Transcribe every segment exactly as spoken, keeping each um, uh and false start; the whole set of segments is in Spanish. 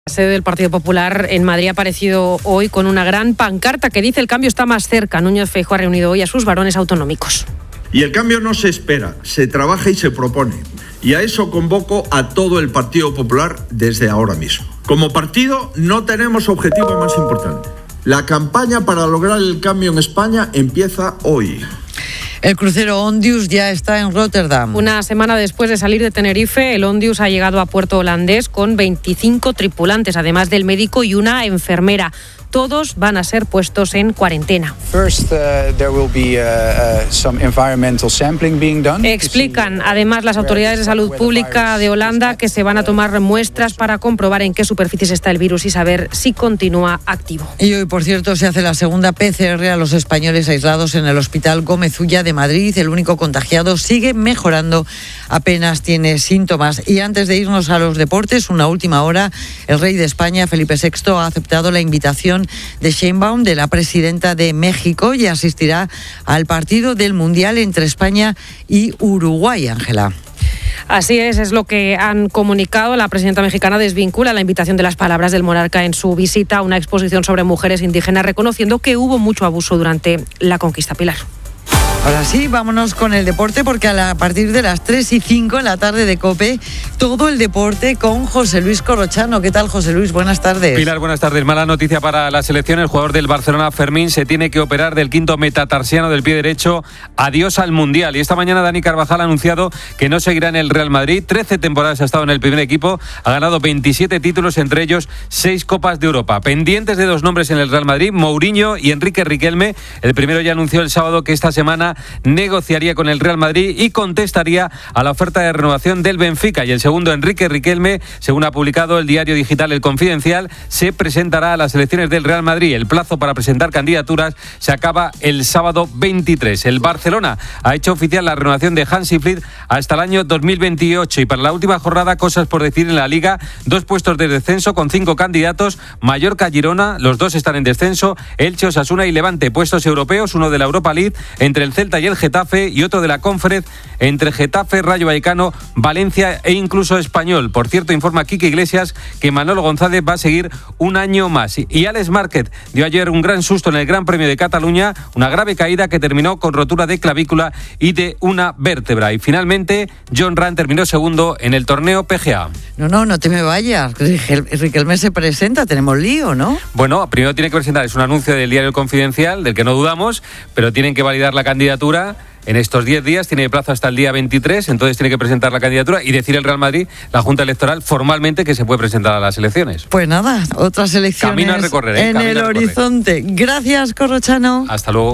La sede del Partido Popular en Madrid ha aparecido hoy con una gran pancarta que dice: el cambio está más cerca. Núñez Feijóo ha reunido hoy a sus varones autonómicos. Y el cambio no se espera, se trabaja y se propone. Y a eso convoco a todo el Partido Popular desde ahora mismo. Como partido no tenemos objetivo más importante. La campaña para lograr el cambio en España empieza hoy. El crucero Ondius ya está en Rotterdam. Una semana después de salir de Tenerife, el Ondius ha llegado a puerto holandés con veinticinco tripulantes, además del médico y una enfermera. Todos van a ser puestos en cuarentena. First, uh, there will be uh, uh, some environmental sampling being done. Explican además las autoridades de salud pública de Holanda que se van a tomar muestras para comprobar en qué superficies está el virus y saber si continúa activo. Y hoy, por cierto, se hace la segunda P C R a los españoles aislados en el Hospital Gómez Ulla de Madrid. El único contagiado sigue mejorando, apenas tiene síntomas. Y antes de irnos a los deportes, una última hora, el rey de España, Felipe sexto, ha aceptado la invitación de Sheinbaum, de la presidenta de México, y asistirá al partido del Mundial entre España y Uruguay, Ángela. Así es, es lo que han comunicado. La presidenta mexicana desvincula la invitación de las palabras del monarca en su visita a una exposición sobre mujeres indígenas, reconociendo que hubo mucho abuso durante la conquista. Pilar. Ahora sí, vámonos con el deporte, porque a, la, a partir de las tres y cinco en la tarde de COPE, todo el deporte con José Luis Corrochano. ¿Qué tal, José Luis? Buenas tardes. Pilar, buenas tardes. Mala noticia para la selección. El jugador del Barcelona, Fermín, se tiene que operar del quinto metatarsiano del pie derecho. Adiós al Mundial. Y esta mañana Dani Carvajal ha anunciado que no seguirá en el Real Madrid. trece temporadas ha estado en el primer equipo. Ha ganado veintisiete títulos, entre ellos seis Copas de Europa. Pendientes de dos nombres en el Real Madrid, Mourinho y Enrique Riquelme. El primero ya anunció el sábado que esta semana negociaría con el Real Madrid y contestaría a la oferta de renovación del Benfica. Y el segundo, Enrique Riquelme, según ha publicado el diario digital El Confidencial, se presentará a las elecciones del Real Madrid. El plazo para presentar candidaturas se acaba el sábado veintitrés. El Barcelona ha hecho oficial la renovación de Hansi Flick hasta el año dos mil veintiocho. Y para la última jornada, cosas por decir en la Liga: dos puestos de descenso con cinco candidatos: Mallorca, Girona, los dos están en descenso; Elche, Osasuna y Levante, puestos europeos, uno de la Europa League entre el Celta y el Getafe, y otro de la Conference entre Getafe, Rayo Vallecano, Valencia e incluso Español. Por cierto, informa Quique Iglesias que Manolo González va a seguir un año más. Y Alex Márquez dio ayer un gran susto en el Gran Premio de Cataluña, una grave caída que terminó con rotura de clavícula y de una vértebra. Y finalmente, John Ram terminó segundo en el torneo P G A. No, no, no te me vayas. Riquelme se presenta, tenemos lío, ¿no? Bueno, primero tiene que presentar, es un anuncio del diario Confidencial, del que no dudamos, pero tienen que validar la candidatura. En estos diez días tiene plazo hasta el día veintitrés, entonces tiene que presentar la candidatura y decir el Real Madrid, la Junta Electoral, formalmente que se puede presentar a las elecciones. Pues nada, otras elecciones Camino a recorrer, ¿eh? en Camino el a recorrer. horizonte. Gracias, Corrochano. Hasta luego.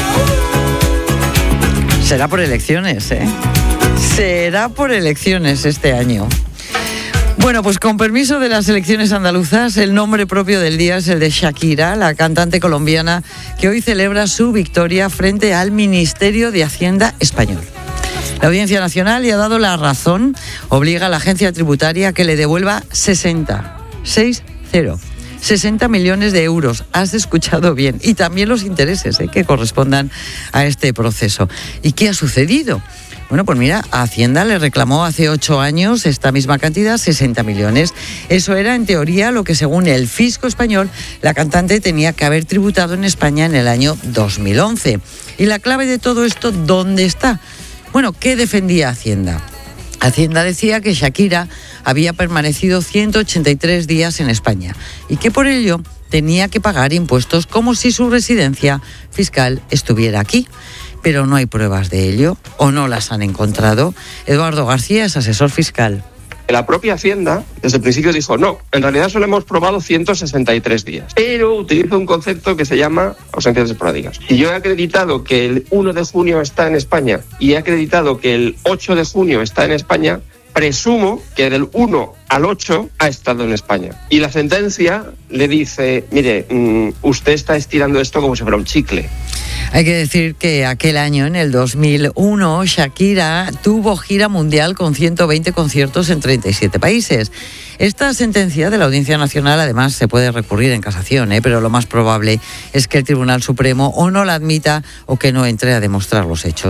Será por elecciones, ¿eh? Será por elecciones este año. Bueno, pues con permiso de las elecciones andaluzas, el nombre propio del día es el de Shakira, la cantante colombiana que hoy celebra su victoria frente al Ministerio de Hacienda español. La Audiencia Nacional le ha dado la razón, obliga a la agencia tributaria a que le devuelva sesenta, seis cero, sesenta millones de euros. Has escuchado bien. Y también los intereses ¿eh? que correspondan a este proceso. ¿Y qué ha sucedido? Bueno, pues mira, Hacienda le reclamó hace ocho años esta misma cantidad, sesenta millones. Eso era, en teoría, lo que según el fisco español, la cantante tenía que haber tributado en España en el año dos mil once. Y la clave de todo esto, ¿dónde está? Bueno, ¿qué defendía Hacienda? Hacienda decía que Shakira había permanecido ciento ochenta y tres días en España y que por ello tenía que pagar impuestos como si su residencia fiscal estuviera aquí. Pero no hay pruebas de ello, o no las han encontrado. Eduardo García es asesor fiscal. La propia Hacienda, desde el principio, dijo no, en realidad solo hemos probado ciento sesenta y tres días, pero utiliza un concepto que se llama ausencias esporádicas. Si yo he acreditado que el uno de junio está en España y he acreditado que el ocho de junio está en España, presumo que del uno al ocho ha estado en España. Y la sentencia le dice, mire, mmm, usted está estirando esto como si fuera un chicle. Hay que decir que aquel año, en el dos mil uno, Shakira tuvo gira mundial con ciento veinte conciertos en treinta y siete países. Esta sentencia de la Audiencia Nacional, además, se puede recurrir en casación, ¿eh? pero lo más probable es que el Tribunal Supremo o no la admita o que no entre a demostrar los hechos.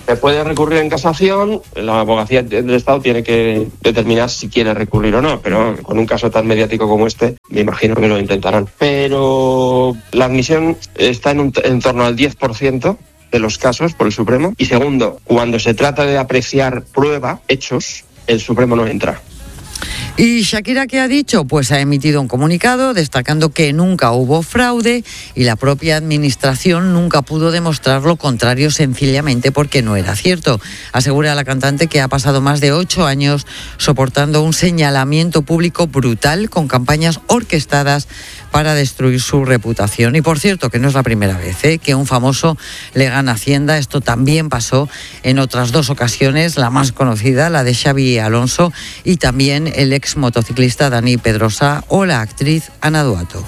Se puede recurrir en casación, la abogacía del Estado tiene que determinar si quiere recurrir o no, pero con un caso tan mediático como este, me imagino que lo intentarán. Pero la admisión está en, un, en torno al diez por ciento de los casos por el Supremo. Y segundo, cuando se trata de apreciar prueba, hechos, el Supremo no entra. ¿Y Shakira qué ha dicho? Pues ha emitido un comunicado destacando que nunca hubo fraude y la propia administración nunca pudo demostrar lo contrario sencillamente porque no era cierto. Asegura la cantante que ha pasado más de ocho años soportando un señalamiento público brutal con campañas orquestadas para destruir su reputación. Y por cierto, que no es la primera vez ¿eh? que un famoso le gana Hacienda. Esto también pasó en otras dos ocasiones, la más conocida, la de Xabi Alonso, y también el ex motociclista Dani Pedrosa o la actriz Ana Duato.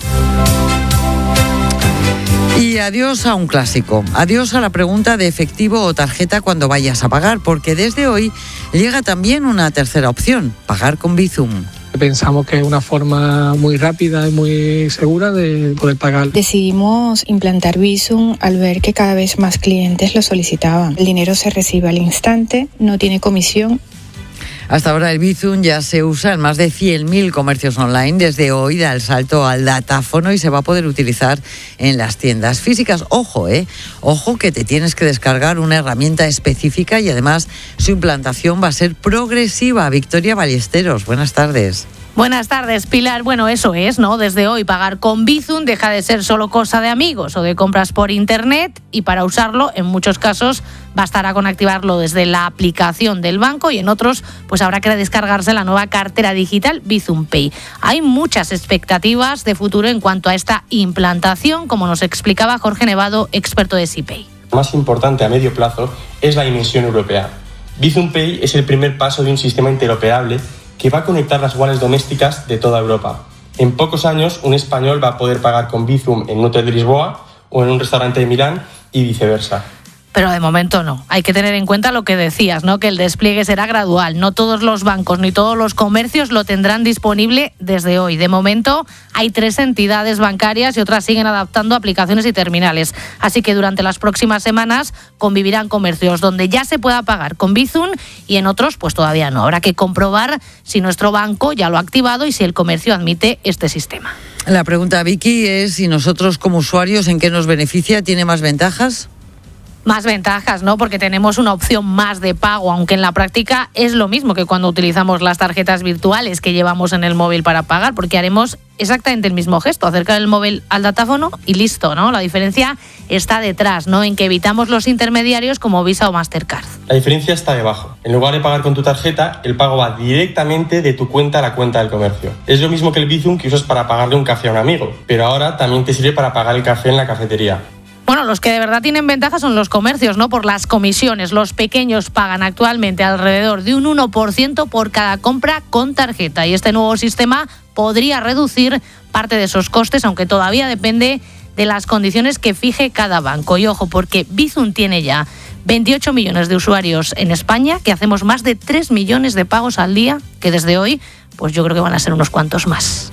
Y adiós a un clásico, adiós a la pregunta de efectivo o tarjeta cuando vayas a pagar, porque desde hoy llega también una tercera opción, pagar con Bizum. Pensamos que es una forma muy rápida y muy segura de poder pagar. Decidimos implantar Bizum al ver que cada vez más clientes lo solicitaban. El dinero se recibe al instante, no tiene comisión. Hasta ahora el Bizum ya se usa en más de cien mil comercios online. Desde hoy da el salto al datáfono y se va a poder utilizar en las tiendas físicas. Ojo, ¿eh? Ojo que te tienes que descargar una herramienta específica y además su implantación va a ser progresiva. Victoria Ballesteros, buenas tardes. Buenas tardes, Pilar. Bueno, eso es, ¿no? Desde hoy pagar con Bizum deja de ser solo cosa de amigos o de compras por internet y para usarlo, en muchos casos, bastará con activarlo desde la aplicación del banco y en otros, pues habrá que descargarse la nueva cartera digital Bizum Pay. Hay muchas expectativas de futuro en cuanto a esta implantación, como nos explicaba Jorge Nevado, experto de SeaPay. Lo más importante a medio plazo es la dimensión europea. Bizum Pay es el primer paso de un sistema interoperable que va a conectar las wallets domésticas de toda Europa. En pocos años, un español va a poder pagar con Bizum en un hotel de Lisboa o en un restaurante de Milán y viceversa. Pero de momento no. Hay que tener en cuenta lo que decías, ¿no? Que el despliegue será gradual. No todos los bancos ni todos los comercios lo tendrán disponible desde hoy. De momento hay tres entidades bancarias y otras siguen adaptando aplicaciones y terminales. Así que durante las próximas semanas convivirán comercios donde ya se pueda pagar con Bizum y en otros pues todavía no. Habrá que comprobar si nuestro banco ya lo ha activado y si el comercio admite este sistema. La pregunta, Vicky, es si nosotros como usuarios, ¿en qué nos beneficia? ¿Tiene más ventajas? Más ventajas, ¿no? Porque tenemos una opción más de pago, aunque en la práctica es lo mismo que cuando utilizamos las tarjetas virtuales que llevamos en el móvil para pagar, porque haremos exactamente el mismo gesto, acercar el móvil al datáfono y listo, ¿no? La diferencia está detrás, ¿no? En que evitamos los intermediarios como Visa o Mastercard. La diferencia está debajo. En lugar de pagar con tu tarjeta, el pago va directamente de tu cuenta a la cuenta del comercio. Es lo mismo que el Bizum que usas para pagarle un café a un amigo, pero ahora también te sirve para pagar el café en la cafetería. Bueno, los que de verdad tienen ventaja son los comercios, ¿no? Por las comisiones. Los pequeños pagan actualmente alrededor de un uno por ciento por cada compra con tarjeta. Y este nuevo sistema podría reducir parte de esos costes, aunque todavía depende de las condiciones que fije cada banco. Y ojo, porque Bizum tiene ya veintiocho millones de usuarios en España, que hacemos más de tres millones de pagos al día, que desde hoy, pues yo creo que van a ser unos cuantos más.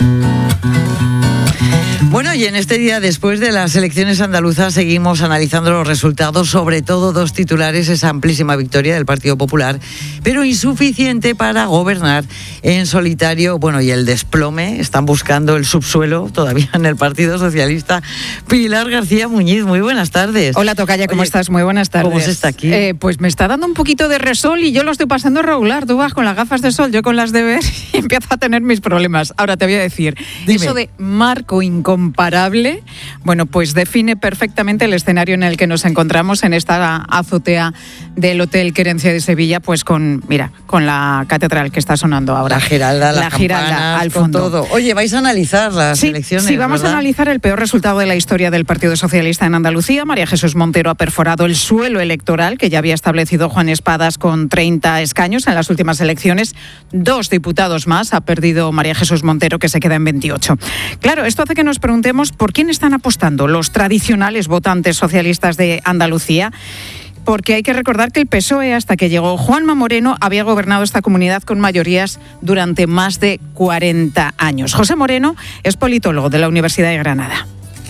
Bueno, y en este día, después de las elecciones andaluzas, seguimos analizando los resultados, sobre todo dos titulares, esa amplísima victoria del Partido Popular, pero insuficiente para gobernar en solitario. Bueno, y el desplome, están buscando el subsuelo todavía en el Partido Socialista. Pilar García Muñiz, muy buenas tardes. Hola, tocaya, ¿cómo Oye, estás? Muy buenas tardes. ¿Cómo se está aquí? Eh, pues me está dando un poquito de resol y yo lo estoy pasando regular. Tú vas con las gafas de sol, yo con las de ver y empiezo a tener mis problemas. Ahora te voy a decir, Dime. eso de marco incomparable, bueno, pues define perfectamente el escenario en el que nos encontramos en esta azotea del Hotel Querencia de Sevilla, pues con, mira, con la catedral que está sonando ahora. La Giralda, la, la Giralda al fondo. Todo. Oye, vais a analizar las sí, elecciones, Sí, vamos ¿verdad? a analizar el peor resultado de la historia del Partido Socialista en Andalucía. María Jesús Montero ha perforado el suelo electoral que ya había establecido Juan Espadas con treinta escaños en las últimas elecciones. Dos diputados más ha perdido María Jesús Montero, que se queda en veintiocho. Claro, esto hace que nos preguntemos por quién están apostando los tradicionales votantes socialistas de Andalucía. Porque hay que recordar que el P S O E, hasta que llegó Juanma Moreno, había gobernado esta comunidad con mayorías durante más de cuarenta años. José Moreno es politólogo de la Universidad de Granada.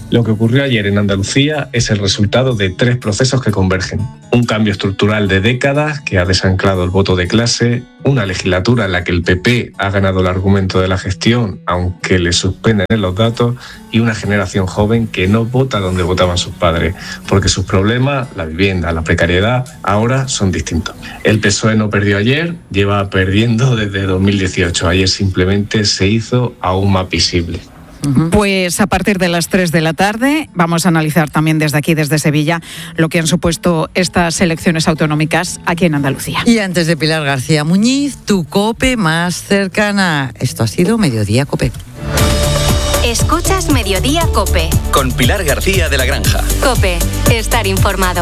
Lo que ocurrió ayer en Andalucía es el resultado de tres procesos que convergen. Un cambio estructural de décadas que ha desanclado el voto de clase, una legislatura en la que el P P ha ganado el argumento de la gestión, aunque le suspenden en los datos, y una generación joven que no vota donde votaban sus padres, porque sus problemas, la vivienda, la precariedad, ahora son distintos. El P S O E no perdió ayer, lleva perdiendo desde dos mil dieciocho. Ayer simplemente se hizo aún más visible. Pues a partir de las tres de la tarde vamos a analizar también desde aquí, desde Sevilla, lo que han supuesto estas elecciones autonómicas aquí en Andalucía. Y antes de Pilar García Muñiz, tu COPE más cercana. Esto ha sido Mediodía COPE. Escuchas Mediodía COPE. Con Pilar García de la Granja. COPE, estar informado.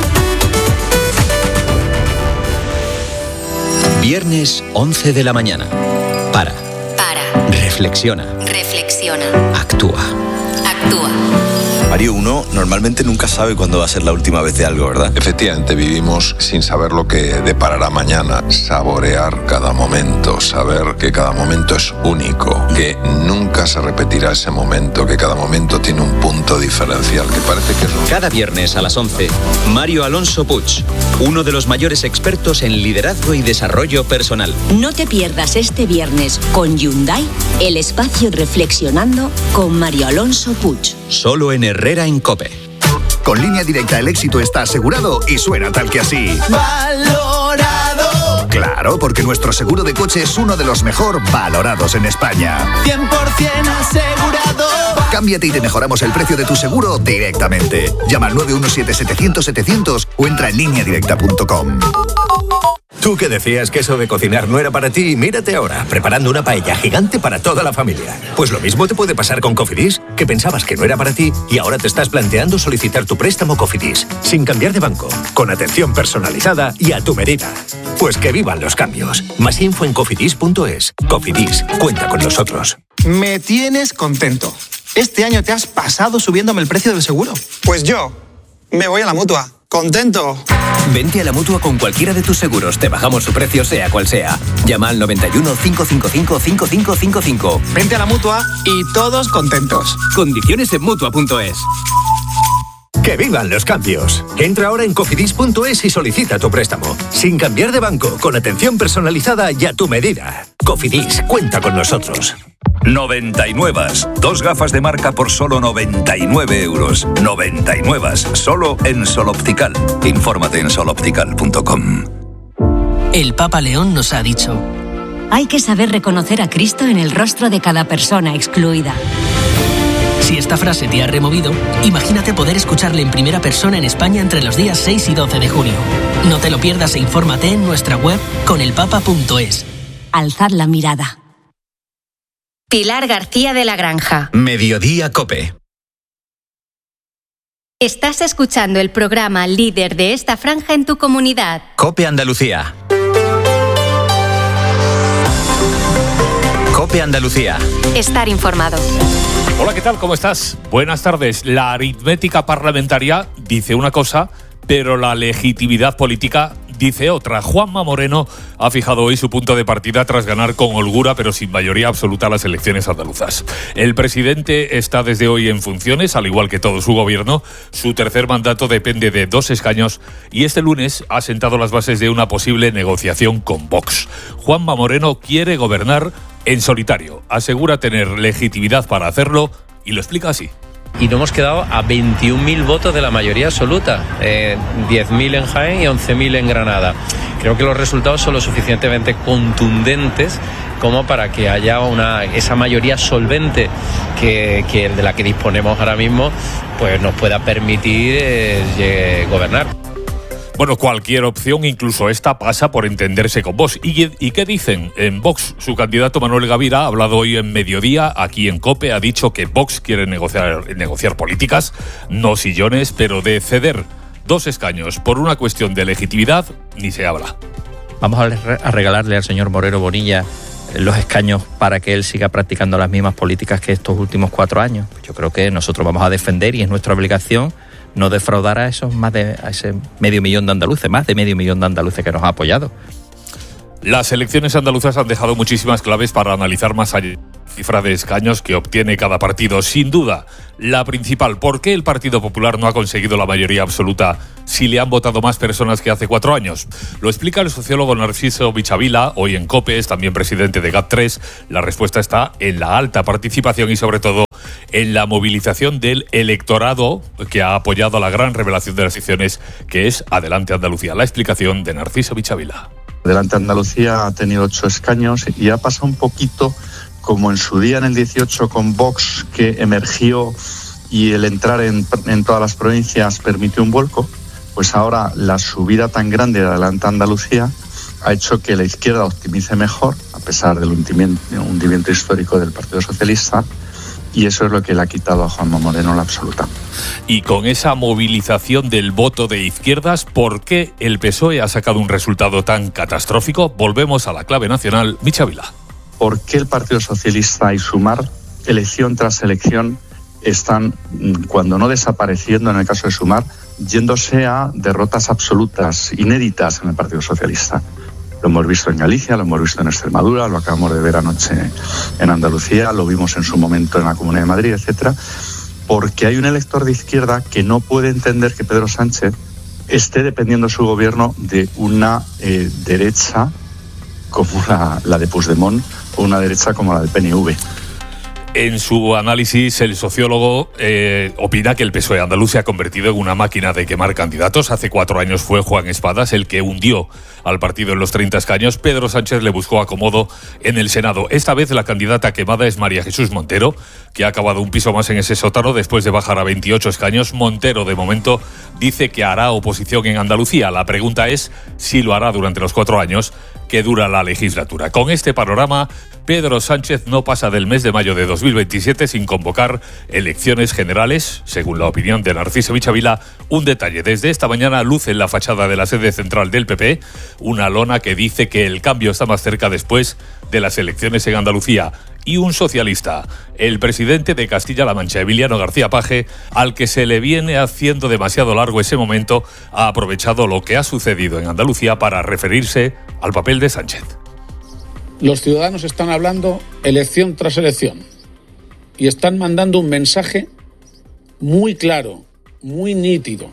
Viernes once de la mañana. Para. Para. Reflexiona. Reflexiona. Actúa. Actúa. Mario, uno normalmente nunca sabe cuándo va a ser la última vez de algo, ¿verdad? Efectivamente, vivimos sin saber lo que deparará mañana. Saborear cada momento, saber que cada momento es único, que nunca se repetirá ese momento, que cada momento tiene un punto diferencial, que parece que es un... Cada viernes a las once, Mario Alonso Puig, uno de los mayores expertos en liderazgo y desarrollo personal. No te pierdas este viernes con Hyundai el espacio Reflexionando con Mario Alonso Puig. Solo en Herrera en COPE. Con Línea Directa el éxito está asegurado y suena tal que así. ¡Valorado! Claro, porque nuestro seguro de coche es uno de los mejor valorados en España. cien por ciento asegurado. Cámbiate y te mejoramos el precio de tu seguro directamente. Llama al nueve uno siete, setecientos, setecientos o entra en línea directa punto com. Tú que decías que eso de cocinar no era para ti, mírate ahora, preparando una paella gigante para toda la familia. Pues lo mismo te puede pasar con Cofidis, que pensabas que no era para ti y ahora te estás planteando solicitar tu préstamo Cofidis, sin cambiar de banco, con atención personalizada y a tu medida. Pues que vivan los cambios. Más info en cofidis punto es. Cofidis, cuenta con nosotros. Me tienes contento. Este año te has pasado subiéndome el precio del seguro. Pues yo me voy a la Mutua. ¡Contento! Vente a la Mutua con cualquiera de tus seguros. Te bajamos su precio sea cual sea. Llama al noventa y uno, cincuecientos cincuenta y cinco, cincuenta y cinco cincuenta y cinco. Vente a la Mutua y todos contentos. Condiciones en Mutua punto es. ¡Que vivan los cambios! Entra ahora en cofidis punto es y solicita tu préstamo. Sin cambiar de banco, con atención personalizada y a tu medida. Cofidis, cuenta con nosotros. noventa y nueve. Dos gafas de marca por solo noventa y nueve euros. noventa y nueve. Solo en Sol Optical. Infórmate en sol optical punto com. El Papa León nos ha dicho: hay que saber reconocer a Cristo en el rostro de cada persona excluida. Si esta frase te ha removido, imagínate poder escucharle en primera persona en España entre los días seis y doce de junio. No te lo pierdas e infórmate en nuestra web con el papa punto es. Alzad la mirada. Pilar García de la Granja. Mediodía COPE. Estás escuchando el programa líder de esta franja en tu comunidad. COPE Andalucía. COPE Andalucía. Estar informado. Hola, ¿qué tal? ¿Cómo estás? Buenas tardes. La aritmética parlamentaria dice una cosa, pero la legitimidad política dice otra. Juanma Moreno ha fijado hoy su punto de partida tras ganar con holgura, pero sin mayoría absoluta, las elecciones andaluzas. El presidente está desde hoy en funciones, al igual que todo su gobierno. Su tercer mandato depende de dos escaños y este lunes ha sentado las bases de una posible negociación con Vox. Juanma Moreno quiere gobernar en solitario. Asegura tener legitimidad para hacerlo y lo explica así. Y nos hemos quedado a veintiún mil votos de la mayoría absoluta, eh, diez mil en Jaén y once mil en Granada. Creo que los resultados son lo suficientemente contundentes como para que haya una esa mayoría solvente que, que de la que disponemos ahora mismo, pues nos pueda permitir eh, gobernar. Bueno, cualquier opción, incluso esta, pasa por entenderse con Vox. ¿Y, ¿Y qué dicen? En Vox, su candidato Manuel Gavira ha hablado hoy en Mediodía, aquí en COPE, ha dicho que Vox quiere negociar, negociar políticas, no sillones, pero de ceder dos escaños por una cuestión de legitimidad, ni se habla. Vamos a regalarle al señor Moreno Bonilla los escaños para que él siga practicando las mismas políticas que estos últimos cuatro años. Yo creo que nosotros vamos a defender, y es nuestra obligación, no defraudar a esos más de a ese medio millón de andaluces, más de medio millón de andaluces que nos ha apoyado. Las elecciones andaluzas han dejado muchísimas claves para analizar más allá de la cifra de escaños que obtiene cada partido. Sin duda, la principal, ¿por qué el Partido Popular no ha conseguido la mayoría absoluta si le han votado más personas que hace cuatro años? Lo explica el sociólogo Narciso Michavila, hoy en COPE, es también presidente de GAT tres. La respuesta está en la alta participación y sobre todo en la movilización del electorado que ha apoyado la gran revelación de las elecciones, que es Adelante Andalucía. La explicación de Narciso Michavila. Adelante Andalucía ha tenido ocho escaños y ha pasado un poquito como en su día en el dieciocho con Vox, que emergió y el entrar en, en todas las provincias permitió un vuelco. Pues ahora la subida tan grande de Adelante Andalucía ha hecho que la izquierda optimice mejor, a pesar del hundimiento, hundimiento histórico del Partido Socialista, y eso es lo que le ha quitado a Juanma Moreno la absoluta. Y con esa movilización del voto de izquierdas, ¿por qué el P S O E ha sacado un resultado tan catastrófico? Volvemos a la clave nacional, Michavila. ¿Por qué el Partido Socialista y Sumar, elección tras elección, están, cuando no desapareciendo en el caso de Sumar, yéndose a derrotas absolutas, inéditas en el Partido Socialista? Lo hemos visto en Galicia, lo hemos visto en Extremadura, lo acabamos de ver anoche en Andalucía, lo vimos en su momento en la Comunidad de Madrid, etcétera, porque hay un elector de izquierda que no puede entender que Pedro Sánchez esté dependiendo su gobierno de una eh, derecha como la, la de Puigdemont o una derecha como la del P N V. En su análisis, el sociólogo eh, opina que el P S O E andaluz se ha convertido en una máquina de quemar candidatos. Hace cuatro años fue Juan Espadas el que hundió al partido en los treinta escaños. Pedro Sánchez le buscó acomodo en el Senado. Esta vez la candidata quemada es María Jesús Montero, que ha acabado un piso más en ese sótano después de bajar a veintiocho escaños. Montero, de momento, dice que hará oposición en Andalucía. La pregunta es si lo hará durante los cuatro años que dura la legislatura. Con este panorama, Pedro Sánchez no pasa del mes de mayo de dos mil veintisiete sin convocar elecciones generales, según la opinión de Narciso Michavila. Un detalle: desde esta mañana luce en la fachada de la sede central del P P una lona que dice que el cambio está más cerca después de las elecciones en Andalucía. Y un socialista, el presidente de Castilla-La Mancha, Emiliano García Paje, al que se le viene haciendo demasiado largo ese momento, ha aprovechado lo que ha sucedido en Andalucía para referirse al papel de Sánchez. Los ciudadanos están hablando elección tras elección y están mandando un mensaje muy claro, muy nítido.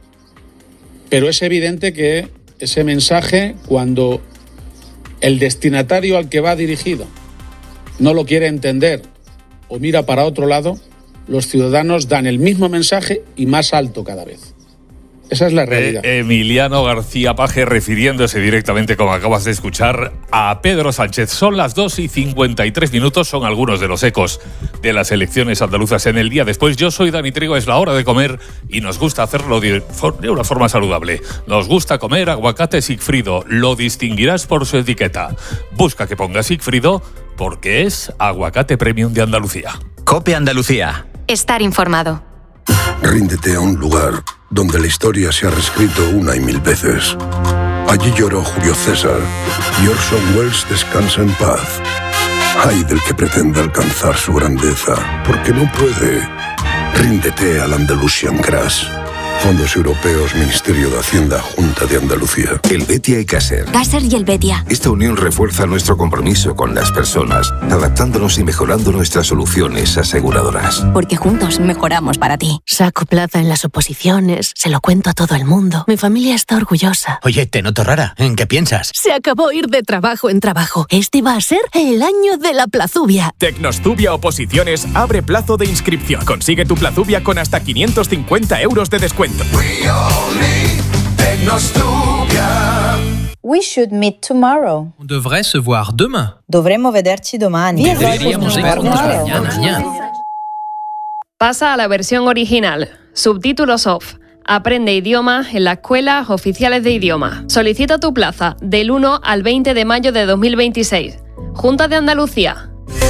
Pero es evidente que ese mensaje, cuando el destinatario al que va dirigido no lo quiere entender o mira para otro lado, los ciudadanos dan el mismo mensaje y más alto cada vez. Esa es la realidad. Eh, Emiliano García Paje refiriéndose directamente, como acabas de escuchar, a Pedro Sánchez. Son las dos y cincuenta y tres minutos, son algunos de los ecos de las elecciones andaluzas en el día después. Yo soy Dani Trigo, es la hora de comer y nos gusta hacerlo de, de una forma saludable. Nos gusta comer aguacate Sigfrido, lo distinguirás por su etiqueta. Busca que ponga Sigfrido porque es aguacate premium de Andalucía. COPE Andalucía. Estar informado. Ríndete a un lugar donde la historia se ha reescrito una y mil veces. Allí lloró Julio César y Orson Welles descansa en paz. Ay del que pretenda alcanzar su grandeza, porque no puede. Ríndete al Andalusian Crash. Fondos Europeos, Ministerio de Hacienda, Junta de Andalucía. El Betia y Caser. Caser y el Betia. Esta unión refuerza nuestro compromiso con las personas, adaptándonos y mejorando nuestras soluciones aseguradoras. Porque juntos mejoramos para ti. Saco plaza en las oposiciones, se lo cuento a todo el mundo. Mi familia está orgullosa. Oye, te noto rara. ¿En qué piensas? Se acabó ir de trabajo en trabajo. Este va a ser el año de la plazubia. Tecnostubia Oposiciones abre plazo de inscripción. Consigue tu plazubia con hasta quinientos cincuenta euros de descuento. We all need Tecnostubia. We should meet tomorrow. On devrait se voir demain. Dovremmo vederci domani. Deberíamos vernos mañana. Pasa a la versión original. Subtítulos off. Aprende idioma en la Escuela Oficiales de Idioma. Solicita tu plaza del uno al veinte de mayo de dos mil veintiséis. Junta de Andalucía.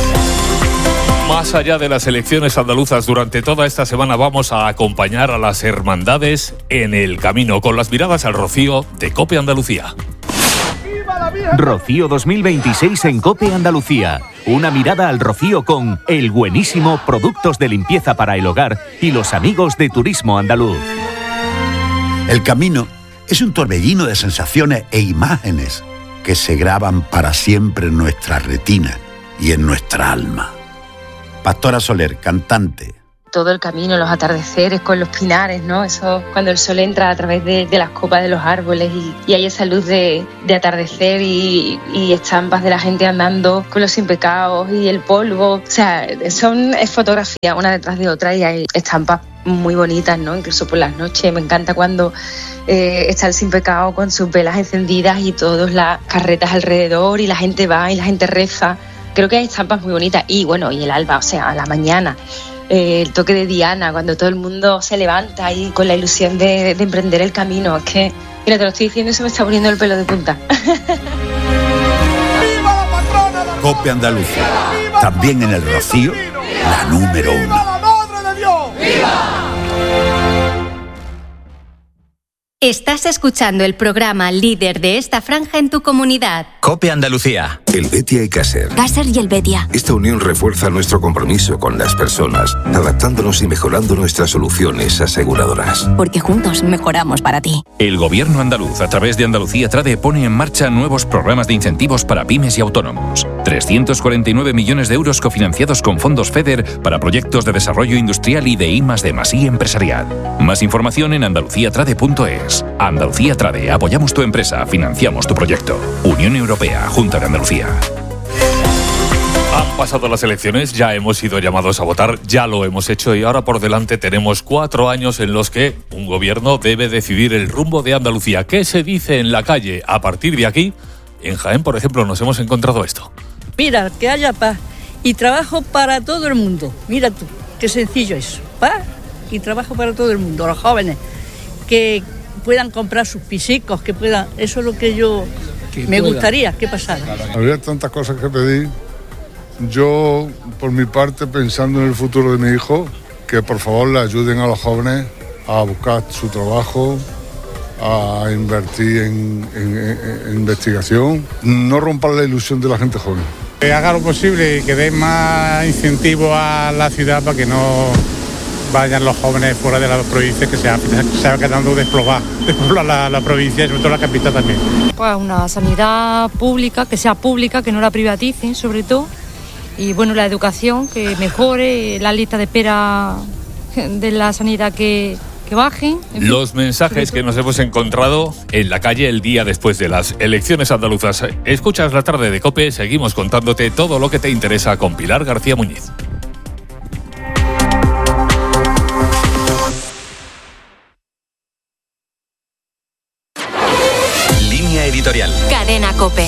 Más allá de las elecciones andaluzas, durante toda esta semana vamos a acompañar a las hermandades en el camino, con las miradas al Rocío de COPE Andalucía. Rocío dos mil veintiséis en COPE Andalucía. Una mirada al Rocío con El Buenísimo, productos de limpieza para el hogar y los amigos de Turismo Andaluz. El camino es un torbellino de sensaciones e imágenes. que se graban para siempre en nuestra retina y en nuestra alma. Pastora Soler, cantante. Todo el camino, los atardeceres con los pinares, ¿no? Eso cuando el sol entra a través de, de las copas de los árboles y, y hay esa luz de, de atardecer y, y estampas de la gente andando con los sin pecados y el polvo. O sea, son es fotografía una detrás de otra y hay estampas muy bonitas, ¿no? Incluso por las noches. Me encanta cuando eh, está el sin pecado con sus velas encendidas y todas las carretas alrededor y la gente va y la gente reza. Creo que hay estampas muy bonitas. Y bueno, y el alba, o sea, a la mañana. Eh, el toque de Diana, cuando todo el mundo se levanta y con la ilusión de, de emprender el camino. Es que, mira, te lo estoy diciendo y se me está poniendo el pelo de punta. COPE Andalucía, también en el Rocío, la número uno. Estás escuchando el programa líder de esta franja en tu comunidad. COPE Andalucía. El Betia y Caser. Caser y el Betia. Esta unión refuerza nuestro compromiso con las personas, adaptándonos y mejorando nuestras soluciones aseguradoras. Porque juntos mejoramos para ti. El Gobierno andaluz, a través de Andalucía Trade, pone en marcha nuevos programas de incentivos para pymes y autónomos. trescientos cuarenta y nueve millones de euros cofinanciados con fondos FEDER para proyectos de desarrollo industrial y de I más D más I empresarial. Más información en andalucía trade punto es. Andalucía Trade, apoyamos tu empresa, financiamos tu proyecto. Unión Europea, Junta de Andalucía. Han pasado las elecciones, ya hemos sido llamados a votar, ya lo hemos hecho y ahora por delante tenemos cuatro años en los que un gobierno debe decidir el rumbo de Andalucía. ¿Qué se dice en la calle a partir de aquí? En Jaén, por ejemplo, nos hemos encontrado esto. Mira, que haya paz y trabajo para todo el mundo. Mira tú, qué sencillo es. Paz y trabajo para todo el mundo, los jóvenes. Que puedan comprar sus pisicos, que puedan, eso es lo que yo que me pueda. gustaría que pasara. Habría tantas cosas que pedir. Yo, por mi parte, pensando en el futuro de mi hijo, que por favor le ayuden a los jóvenes a buscar su trabajo, a invertir en, en, en, en investigación, no rompan la ilusión de la gente joven. Que haga lo posible y que dé más incentivo a la ciudad para que no vayan los jóvenes fuera de la provincia, que se va quedando despoblada la, la provincia y sobre todo la capital también. Pues una sanidad pública, que sea pública, que no la privaticen sobre todo, y bueno, la educación, que mejore, la lista de espera de la sanidad que, que bajen. En fin, los mensajes que nos hemos encontrado en la calle el día después de las elecciones andaluzas. Escuchas la tarde de COPE, seguimos contándote todo lo que te interesa con Pilar García Muñiz. Editorial. Cadena COPE.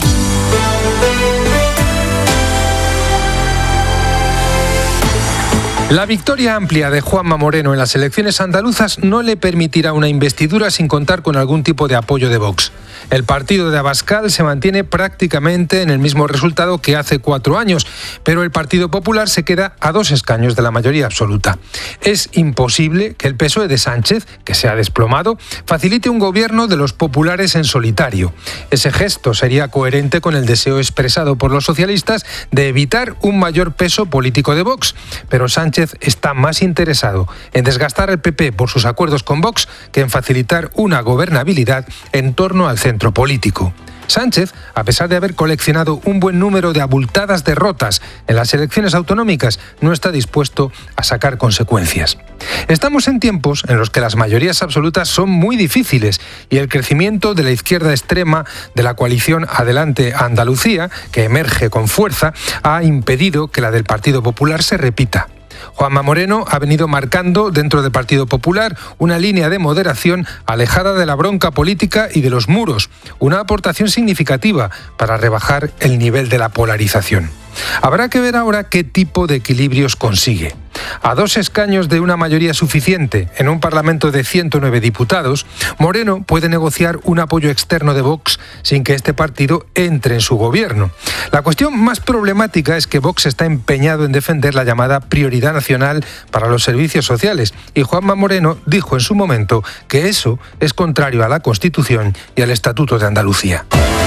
La victoria amplia de Juanma Moreno en las elecciones andaluzas no le permitirá una investidura sin contar con algún tipo de apoyo de Vox. El partido de Abascal se mantiene prácticamente en el mismo resultado que hace cuatro años, pero el Partido Popular se queda a dos escaños de la mayoría absoluta. Es imposible que el P S O E de Sánchez, que se ha desplomado, facilite un gobierno de los populares en solitario. Ese gesto sería coherente con el deseo expresado por los socialistas de evitar un mayor peso político de Vox, pero Sánchez está más interesado en desgastar al P P por sus acuerdos con Vox que en facilitar una gobernabilidad en torno al centro político. Sánchez, a pesar de haber coleccionado un buen número de abultadas derrotas en las elecciones autonómicas, no está dispuesto a sacar consecuencias. Estamos en tiempos en los que las mayorías absolutas son muy difíciles y el crecimiento de la izquierda extrema de la coalición Adelante Andalucía, que emerge con fuerza, ha impedido que la del Partido Popular se repita. Juanma Moreno ha venido marcando dentro del Partido Popular una línea de moderación alejada de la bronca política y de los muros, una aportación significativa para rebajar el nivel de la polarización. Habrá que ver ahora qué tipo de equilibrios consigue. A dos escaños de una mayoría suficiente en un Parlamento de ciento nueve diputados, Moreno puede negociar un apoyo externo de Vox sin que este partido entre en su gobierno. La cuestión más problemática es que Vox está empeñado en defender la llamada prioridad nacional para los servicios sociales y Juanma Moreno dijo en su momento que eso es contrario a la Constitución y al Estatuto de Andalucía.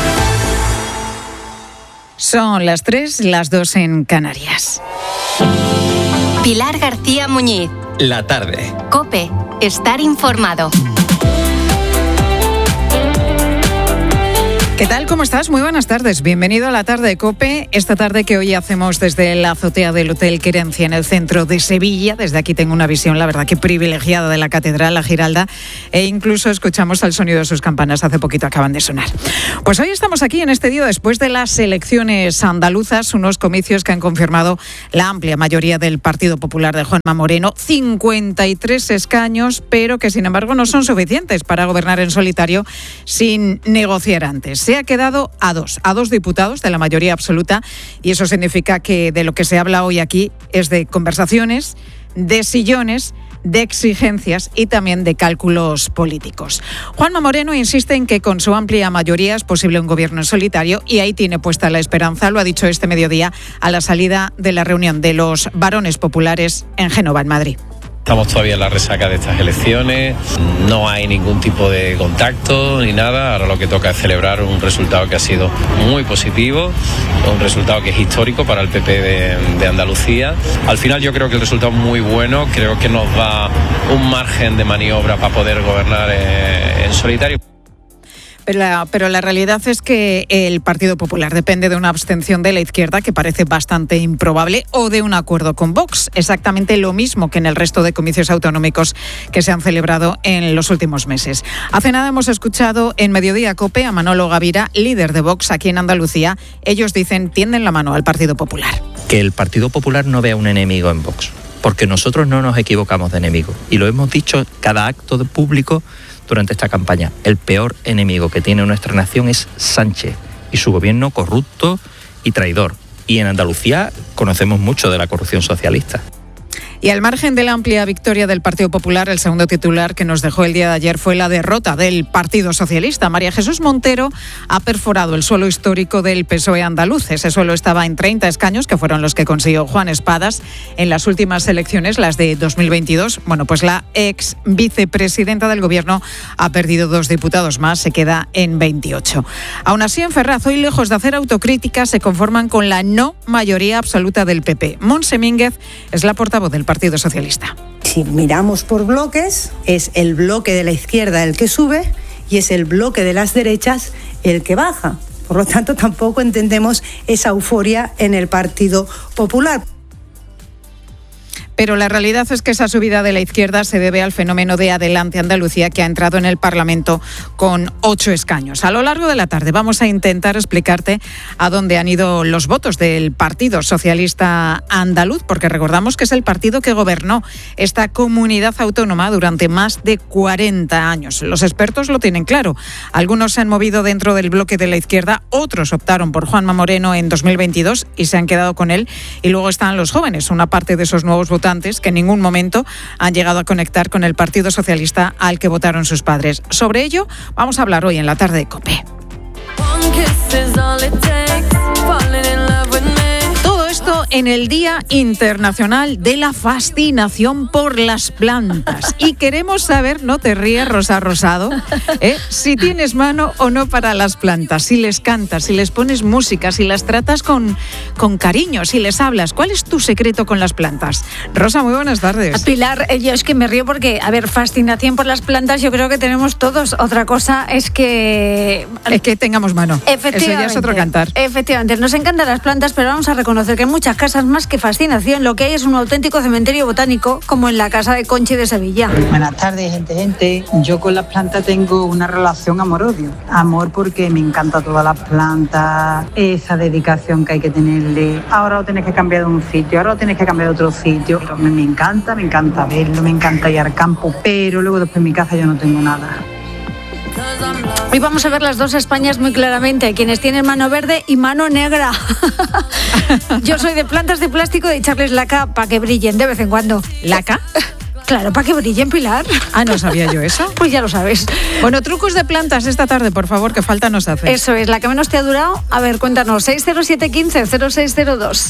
Son las tres, las dos en Canarias. Pilar García Muñiz. La tarde. COPE. Estar informado. ¿Qué tal? ¿Cómo estás? Muy buenas tardes. Bienvenido a la tarde de COPE. Esta tarde que hoy hacemos desde la azotea del Hotel Querencia en el centro de Sevilla. Desde aquí tengo una visión, la verdad, que privilegiada de la Catedral, la Giralda, e incluso escuchamos el sonido de sus campanas. Hace poquito acaban de sonar. Pues hoy estamos aquí en este día después de las elecciones andaluzas, unos comicios que han confirmado la amplia mayoría del Partido Popular de Juanma Moreno, cincuenta y tres escaños, pero que sin embargo no son suficientes para gobernar en solitario sin negociar antes. Se ha quedado a dos, a dos diputados de la mayoría absoluta, y eso significa que de lo que se habla hoy aquí es de conversaciones, de sillones, de exigencias y también de cálculos políticos. Juanma Moreno insiste en que con su amplia mayoría es posible un gobierno en solitario, y ahí tiene puesta la esperanza. Lo ha dicho este mediodía a la salida de la reunión de los varones populares en Génova, en Madrid. Estamos todavía en la resaca de estas elecciones, no hay ningún tipo de contacto ni nada. Ahora lo que toca es celebrar un resultado que ha sido muy positivo, un resultado que es histórico para el P P de, de Andalucía. Al final yo creo que el resultado es muy bueno, creo que nos da un margen de maniobra para poder gobernar eh, en solitario. Pero la, pero la realidad es que el Partido Popular depende de una abstención de la izquierda, que parece bastante improbable, o de un acuerdo con Vox. Exactamente lo mismo que en el resto de comicios autonómicos que se han celebrado en los últimos meses. Hace nada hemos escuchado en Mediodía COPE a Manolo Gavira, líder de Vox aquí en Andalucía. Ellos dicen, tienden la mano al Partido Popular. Que el Partido Popular no vea un enemigo en Vox, porque nosotros no nos equivocamos de enemigo. Y lo hemos dicho cada acto de público durante esta campaña. El peor enemigo que tiene nuestra nación es Sánchez y su gobierno corrupto y traidor. Y en Andalucía conocemos mucho de la corrupción socialista. Y al margen de la amplia victoria del Partido Popular, el segundo titular que nos dejó el día de ayer fue la derrota del Partido Socialista. María Jesús Montero ha perforado el suelo histórico del P S O E andaluz. Ese suelo estaba en treinta escaños, que fueron los que consiguió Juan Espadas en las últimas elecciones, las de dos mil veintidós. Bueno, pues la ex vicepresidenta del Gobierno ha perdido dos diputados más, se queda en veintiocho. Aún así, en Ferraz, hoy, lejos de hacer autocrítica, se conforman con la no mayoría absoluta del P P. Montse Mínguez es la portavoz del Partido Partido Socialista. Si miramos por bloques, es el bloque de la izquierda el que sube y es el bloque de las derechas el que baja. Por lo tanto, tampoco entendemos esa euforia en el Partido Popular. Pero la realidad es que esa subida de la izquierda se debe al fenómeno de Adelante Andalucía, que ha entrado en el Parlamento con ocho escaños. A lo largo de la tarde vamos a intentar explicarte a dónde han ido los votos del Partido Socialista Andaluz, porque recordamos que es el partido que gobernó esta comunidad autónoma durante más de cuarenta años. Los expertos lo tienen claro. Algunos se han movido dentro del bloque de la izquierda, otros optaron por Juanma Moreno en dos mil veintidós y se han quedado con él. Y luego están los jóvenes, una parte de esos nuevos votantes que en ningún momento han llegado a conectar con el Partido Socialista al que votaron sus padres. Sobre ello vamos a hablar hoy en la tarde de COPE. Todo esto en el Día Internacional de la Fascinación por las Plantas. Y queremos saber, no te rías, Rosa Rosado, ¿eh? si tienes mano o no para las plantas, si les cantas, si les pones música, si las tratas con, con cariño, si les hablas. ¿Cuál es tu secreto con las plantas? Rosa, muy buenas tardes. Pilar, yo es que me río porque, a ver, fascinación por las plantas yo creo que tenemos todos. Otra cosa es que... Es que tengamos mano. Eso ya es otro cantar. Efectivamente, nos encantan las plantas, pero vamos a reconocer que en muchas casas, más que fascinación, lo que hay es un auténtico cementerio botánico, como en la casa de Conchi de Sevilla. Buenas tardes, gente, gente. Yo con las plantas tengo una relación amor-odio. Amor porque me encanta todas las plantas, esa dedicación que hay que tenerle. Ahora lo tienes que cambiar de un sitio, ahora lo tienes que cambiar de otro sitio. Me, me encanta, me encanta verlo, me encanta ir al campo, pero luego después en mi casa yo no tengo nada. Hoy vamos a ver las dos Españas muy claramente, quienes tienen mano verde y mano negra. Yo soy de plantas de plástico, de echarles laca para que brillen de vez en cuando. ¿Laca? Claro, para que brillen, Pilar. Ah, no sabía yo eso. Pues ya lo sabes. Bueno, trucos de plantas esta tarde, por favor, que falta nos hace. Eso es, la que menos te ha durado. A ver, cuéntanos, seis cero siete uno cinco cero seis cero dos.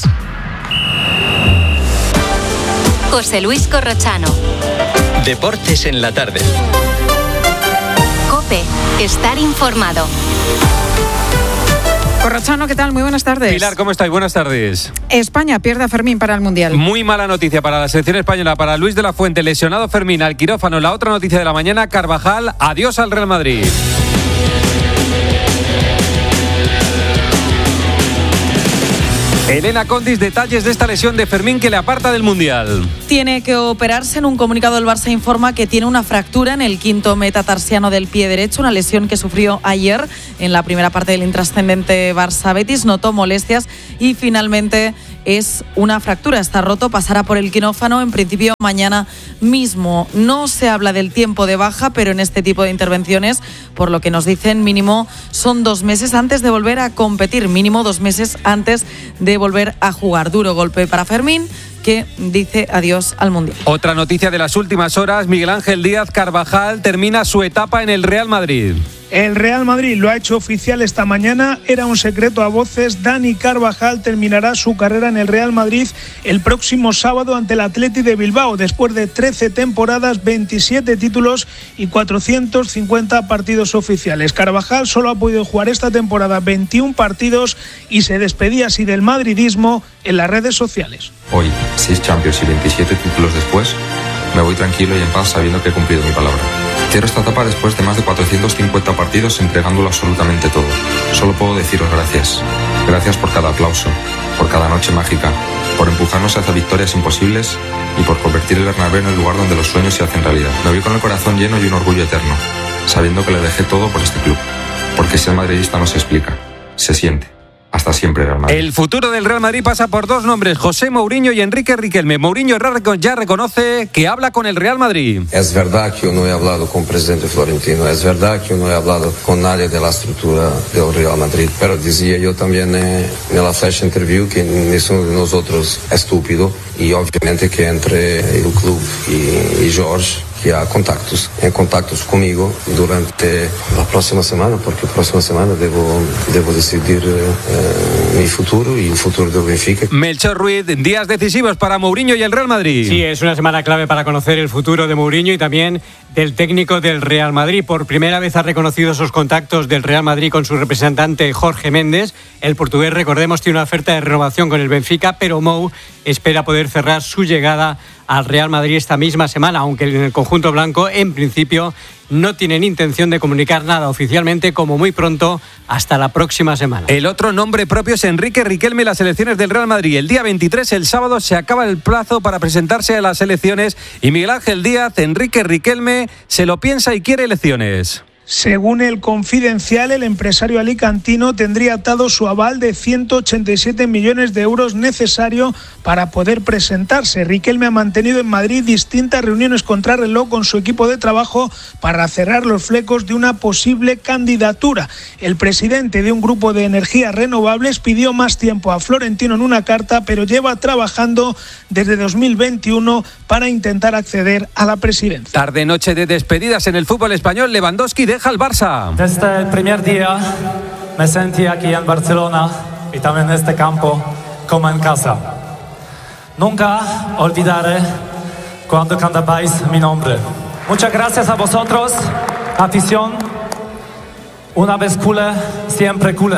José Luis Corrochano. Deportes en la tarde. COPE, estar informado. Corrochano, ¿qué tal? Muy buenas tardes. Pilar, ¿cómo estáis? Buenas tardes. España pierde a Fermín para el Mundial. Muy mala noticia para la selección española, para Luis de la Fuente, lesionado Fermín al quirófano. La otra noticia de la mañana, Carvajal, adiós al Real Madrid. Elena Condis, detalles de esta lesión de Fermín que le aparta del Mundial. Tiene que operarse. En un comunicado el Barça informa que tiene una fractura en el quinto metatarsiano del pie derecho, una lesión que sufrió ayer en la primera parte del intrascendente Barça-Betis. Notó molestias y finalmente es una fractura. Está roto, pasará por el quirófano en principio mañana mismo. No se habla del tiempo de baja, pero en este tipo de intervenciones, por lo que nos dicen, mínimo son dos meses antes de volver a competir, mínimo dos meses antes de volver a jugar. Duro golpe para Fermín, que dice adiós al Mundial. Otra noticia de las últimas horas, Miguel Ángel Díaz Carvajal termina su etapa en el Real Madrid. El Real Madrid lo ha hecho oficial esta mañana, era un secreto a voces. Dani Carvajal terminará su carrera en el Real Madrid el próximo sábado ante el Athletic de Bilbao, después de trece temporadas, veintisiete títulos y cuatrocientos cincuenta partidos oficiales. Carvajal solo ha podido jugar esta temporada veintiún partidos y se despedía así del madridismo en las redes sociales. Hoy, seis Champions y veintisiete títulos después, me voy tranquilo y en paz sabiendo que he cumplido mi palabra. Cierro esta etapa después de más de cuatrocientos cincuenta partidos entregándolo absolutamente todo. Solo puedo deciros gracias. Gracias por cada aplauso, por cada noche mágica, por empujarnos hacia victorias imposibles y por convertir el Bernabéu en el lugar donde los sueños se hacen realidad. Me voy con el corazón lleno y un orgullo eterno, sabiendo que le dejé todo por este club. Porque ser madridista no se explica, se siente. Hasta siempre, Real Madrid. El futuro del Real Madrid pasa por dos nombres, José Mourinho y Enrique Riquelme. Mourinho ya reconoce que habla con el Real Madrid. Es verdad que yo no he hablado con el presidente Florentino, es verdad que yo no he hablado con nadie de la estructura del Real Madrid, pero decía yo también eh, en la flash interview que ninguno de nosotros es estúpido y obviamente que entre el club y, y Jorge, que há contactos, em contactos comigo durante a próxima semana, porque a próxima semana devo, devo decidir eh, mi futuro y el futuro del Benfica. Melchor Ruiz, días decisivos para Mourinho y el Real Madrid. Sí, es una semana clave para conocer el futuro de Mourinho y también del técnico del Real Madrid. Por primera vez ha reconocido esos contactos del Real Madrid con su representante Jorge Méndez. El portugués, recordemos, tiene una oferta de renovación con el Benfica, pero Mou espera poder cerrar su llegada al Real Madrid esta misma semana, aunque en el conjunto blanco en principio no tienen intención de comunicar nada oficialmente, como muy pronto hasta la próxima semana. El otro nombre propio es Enrique Riquelme en las elecciones del Real Madrid. El día veintitrés, el sábado, se acaba el plazo para presentarse a las elecciones y Miguel Ángel Díaz, Enrique Riquelme, se lo piensa y quiere elecciones. Según el Confidencial, el empresario alicantino tendría atado su aval de ciento ochenta y siete millones de euros necesario para poder presentarse. Riquelme ha mantenido en Madrid distintas reuniones contrarreloj con su equipo de trabajo para cerrar los flecos de una posible candidatura. El presidente de un grupo de energías renovables pidió más tiempo a Florentino en una carta, pero lleva trabajando desde dos mil veintiuno para intentar acceder a la presidencia. Tarde-noche de despedidas en el fútbol español. Lewandowski deja el Barça. Desde el primer día me sentí aquí en Barcelona y también en este campo como en casa. Nunca olvidaré cuando cantabais mi nombre. Muchas gracias a vosotros, afición. Una vez culé, siempre culé.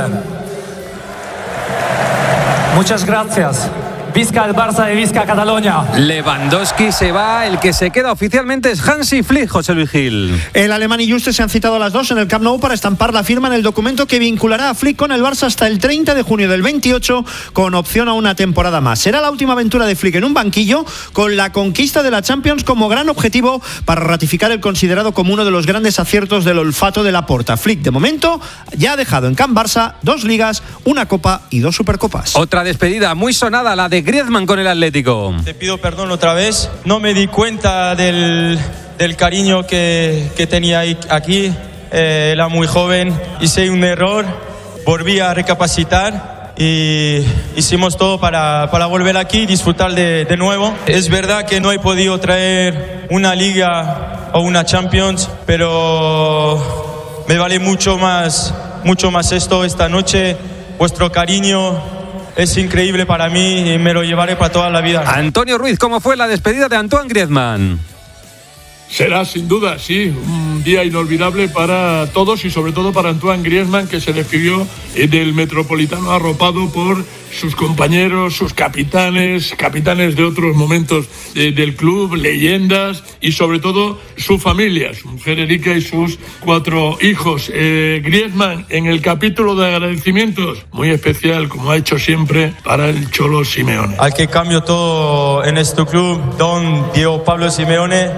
Muchas gracias. Visca el Barça y visca Cataluña. Lewandowski se va, el que se queda oficialmente es Hansi Flick, José Luis Gil. El alemán y Juste se han citado a las dos en el Camp Nou para estampar la firma en el documento que vinculará a Flick con el Barça hasta el treinta de junio del veintiocho, con opción a una temporada más. Será la última aventura de Flick en un banquillo, con la conquista de la Champions como gran objetivo para ratificar el considerado como uno de los grandes aciertos del olfato de Laporta. Flick, de momento, ya ha dejado en Camp Barça dos ligas, una copa y dos supercopas. Otra despedida muy sonada, la de Griezmann con el Atlético. Te pido perdón otra vez. No me di cuenta del, del cariño que, que tenía aquí. Eh, era muy joven. Hice un error. Volví a recapacitar y hicimos todo para, para volver aquí y disfrutar de, de nuevo. Es verdad que no he podido traer una liga o una Champions, pero me vale mucho más, mucho más esto esta noche. Vuestro cariño es increíble para mí y me lo llevaré para toda la vida. Antonio Ruiz, ¿cómo fue la despedida de Antoine Griezmann? Será sin duda, sí, un día inolvidable para todos y sobre todo para Antoine Griezmann, que se despidió del Metropolitano arropado por sus compañeros, sus capitanes, capitanes de otros momentos de, del club, leyendas y sobre todo su familia, su mujer Erika y sus cuatro hijos. Eh, Griezmann, en el capítulo de agradecimientos, muy especial, como ha hecho siempre, para el Cholo Simeone. Al que cambió todo en este club, don Diego Pablo Simeone.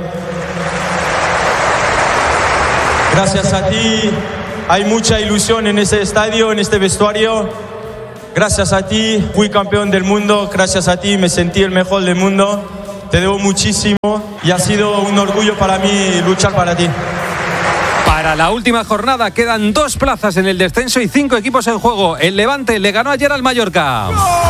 Gracias a ti, hay mucha ilusión en este estadio, en este vestuario. Gracias a ti, fui campeón del mundo. Gracias a ti, me sentí el mejor del mundo. Te debo muchísimo y ha sido un orgullo para mí luchar para ti. Para la última jornada quedan dos plazas en el descenso y cinco equipos en juego. El Levante le ganó ayer al Mallorca.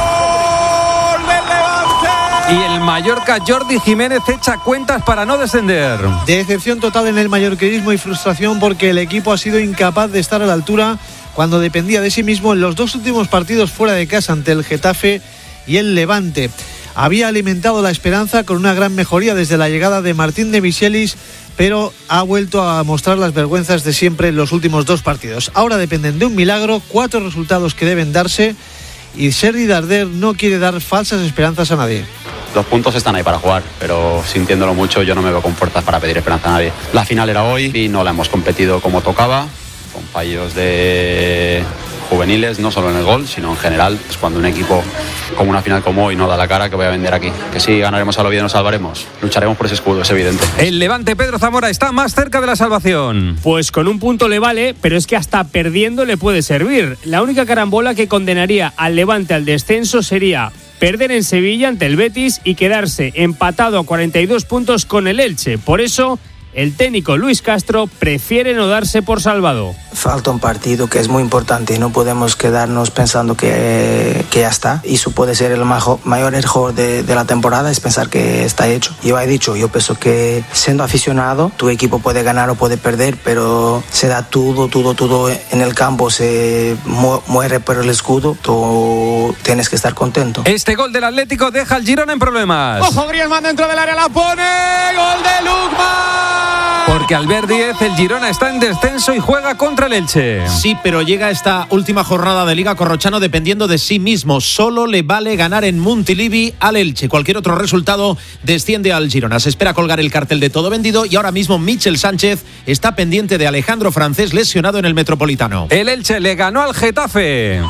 ¡Gol del Levante! Y el Mallorca, Jordi Jiménez, echa cuentas para no descender. Decepción total en el mallorquinismo y frustración porque el equipo ha sido incapaz de estar a la altura cuando dependía de sí mismo en los dos últimos partidos fuera de casa ante el Getafe y el Levante. Había alimentado la esperanza con una gran mejoría desde la llegada de Martín de Michelis, pero ha vuelto a mostrar las vergüenzas de siempre en los últimos dos partidos. Ahora dependen de un milagro, cuatro resultados que deben darse, y Sergi Darder no quiere dar falsas esperanzas a nadie. Los puntos están ahí para jugar, pero sintiéndolo mucho yo no me veo con fuerzas para pedir esperanza a nadie. La final era hoy y no la hemos competido como tocaba, con fallos de juveniles, no solo en el gol, sino en general. Es cuando un equipo como una final como hoy no da la cara, que voy a vender aquí. Que sí, ganaremos al Oviedo, nos salvaremos. Lucharemos por ese escudo, es evidente. El Levante, Pedro Zamora, está más cerca de la salvación. Pues con un punto le vale, pero es que hasta perdiendo le puede servir. La única carambola que condenaría al Levante al descenso sería perder en Sevilla ante el Betis y quedarse empatado a cuarenta y dos puntos con el Elche. Por eso, el técnico Luis Castro prefiere no darse por salvado. Falta un partido que es muy importante y no podemos quedarnos pensando que, que ya está. Y eso puede ser el majo, mayor error de, de la temporada, es pensar que está hecho. Yo he dicho, yo pienso que siendo aficionado, tu equipo puede ganar o puede perder, pero se da todo, todo, todo en el campo, se mu- muere por el escudo, tú tienes que estar contento. Este gol del Atlético deja al Girona en problemas. ¡Ojo, Griezmann dentro del área, la pone! ¡Gol de Lukman! Porque al ver diez, el Girona está en descenso y juega contra el Elche. Sí, pero llega esta última jornada de Liga Corrochano dependiendo de sí mismo. Solo le vale ganar en Montilivi al Elche. Cualquier otro resultado desciende al Girona. Se espera colgar el cartel de todo vendido y ahora mismo Michel Sánchez está pendiente de Alejandro Francés, lesionado en el Metropolitano. El Elche le ganó al Getafe.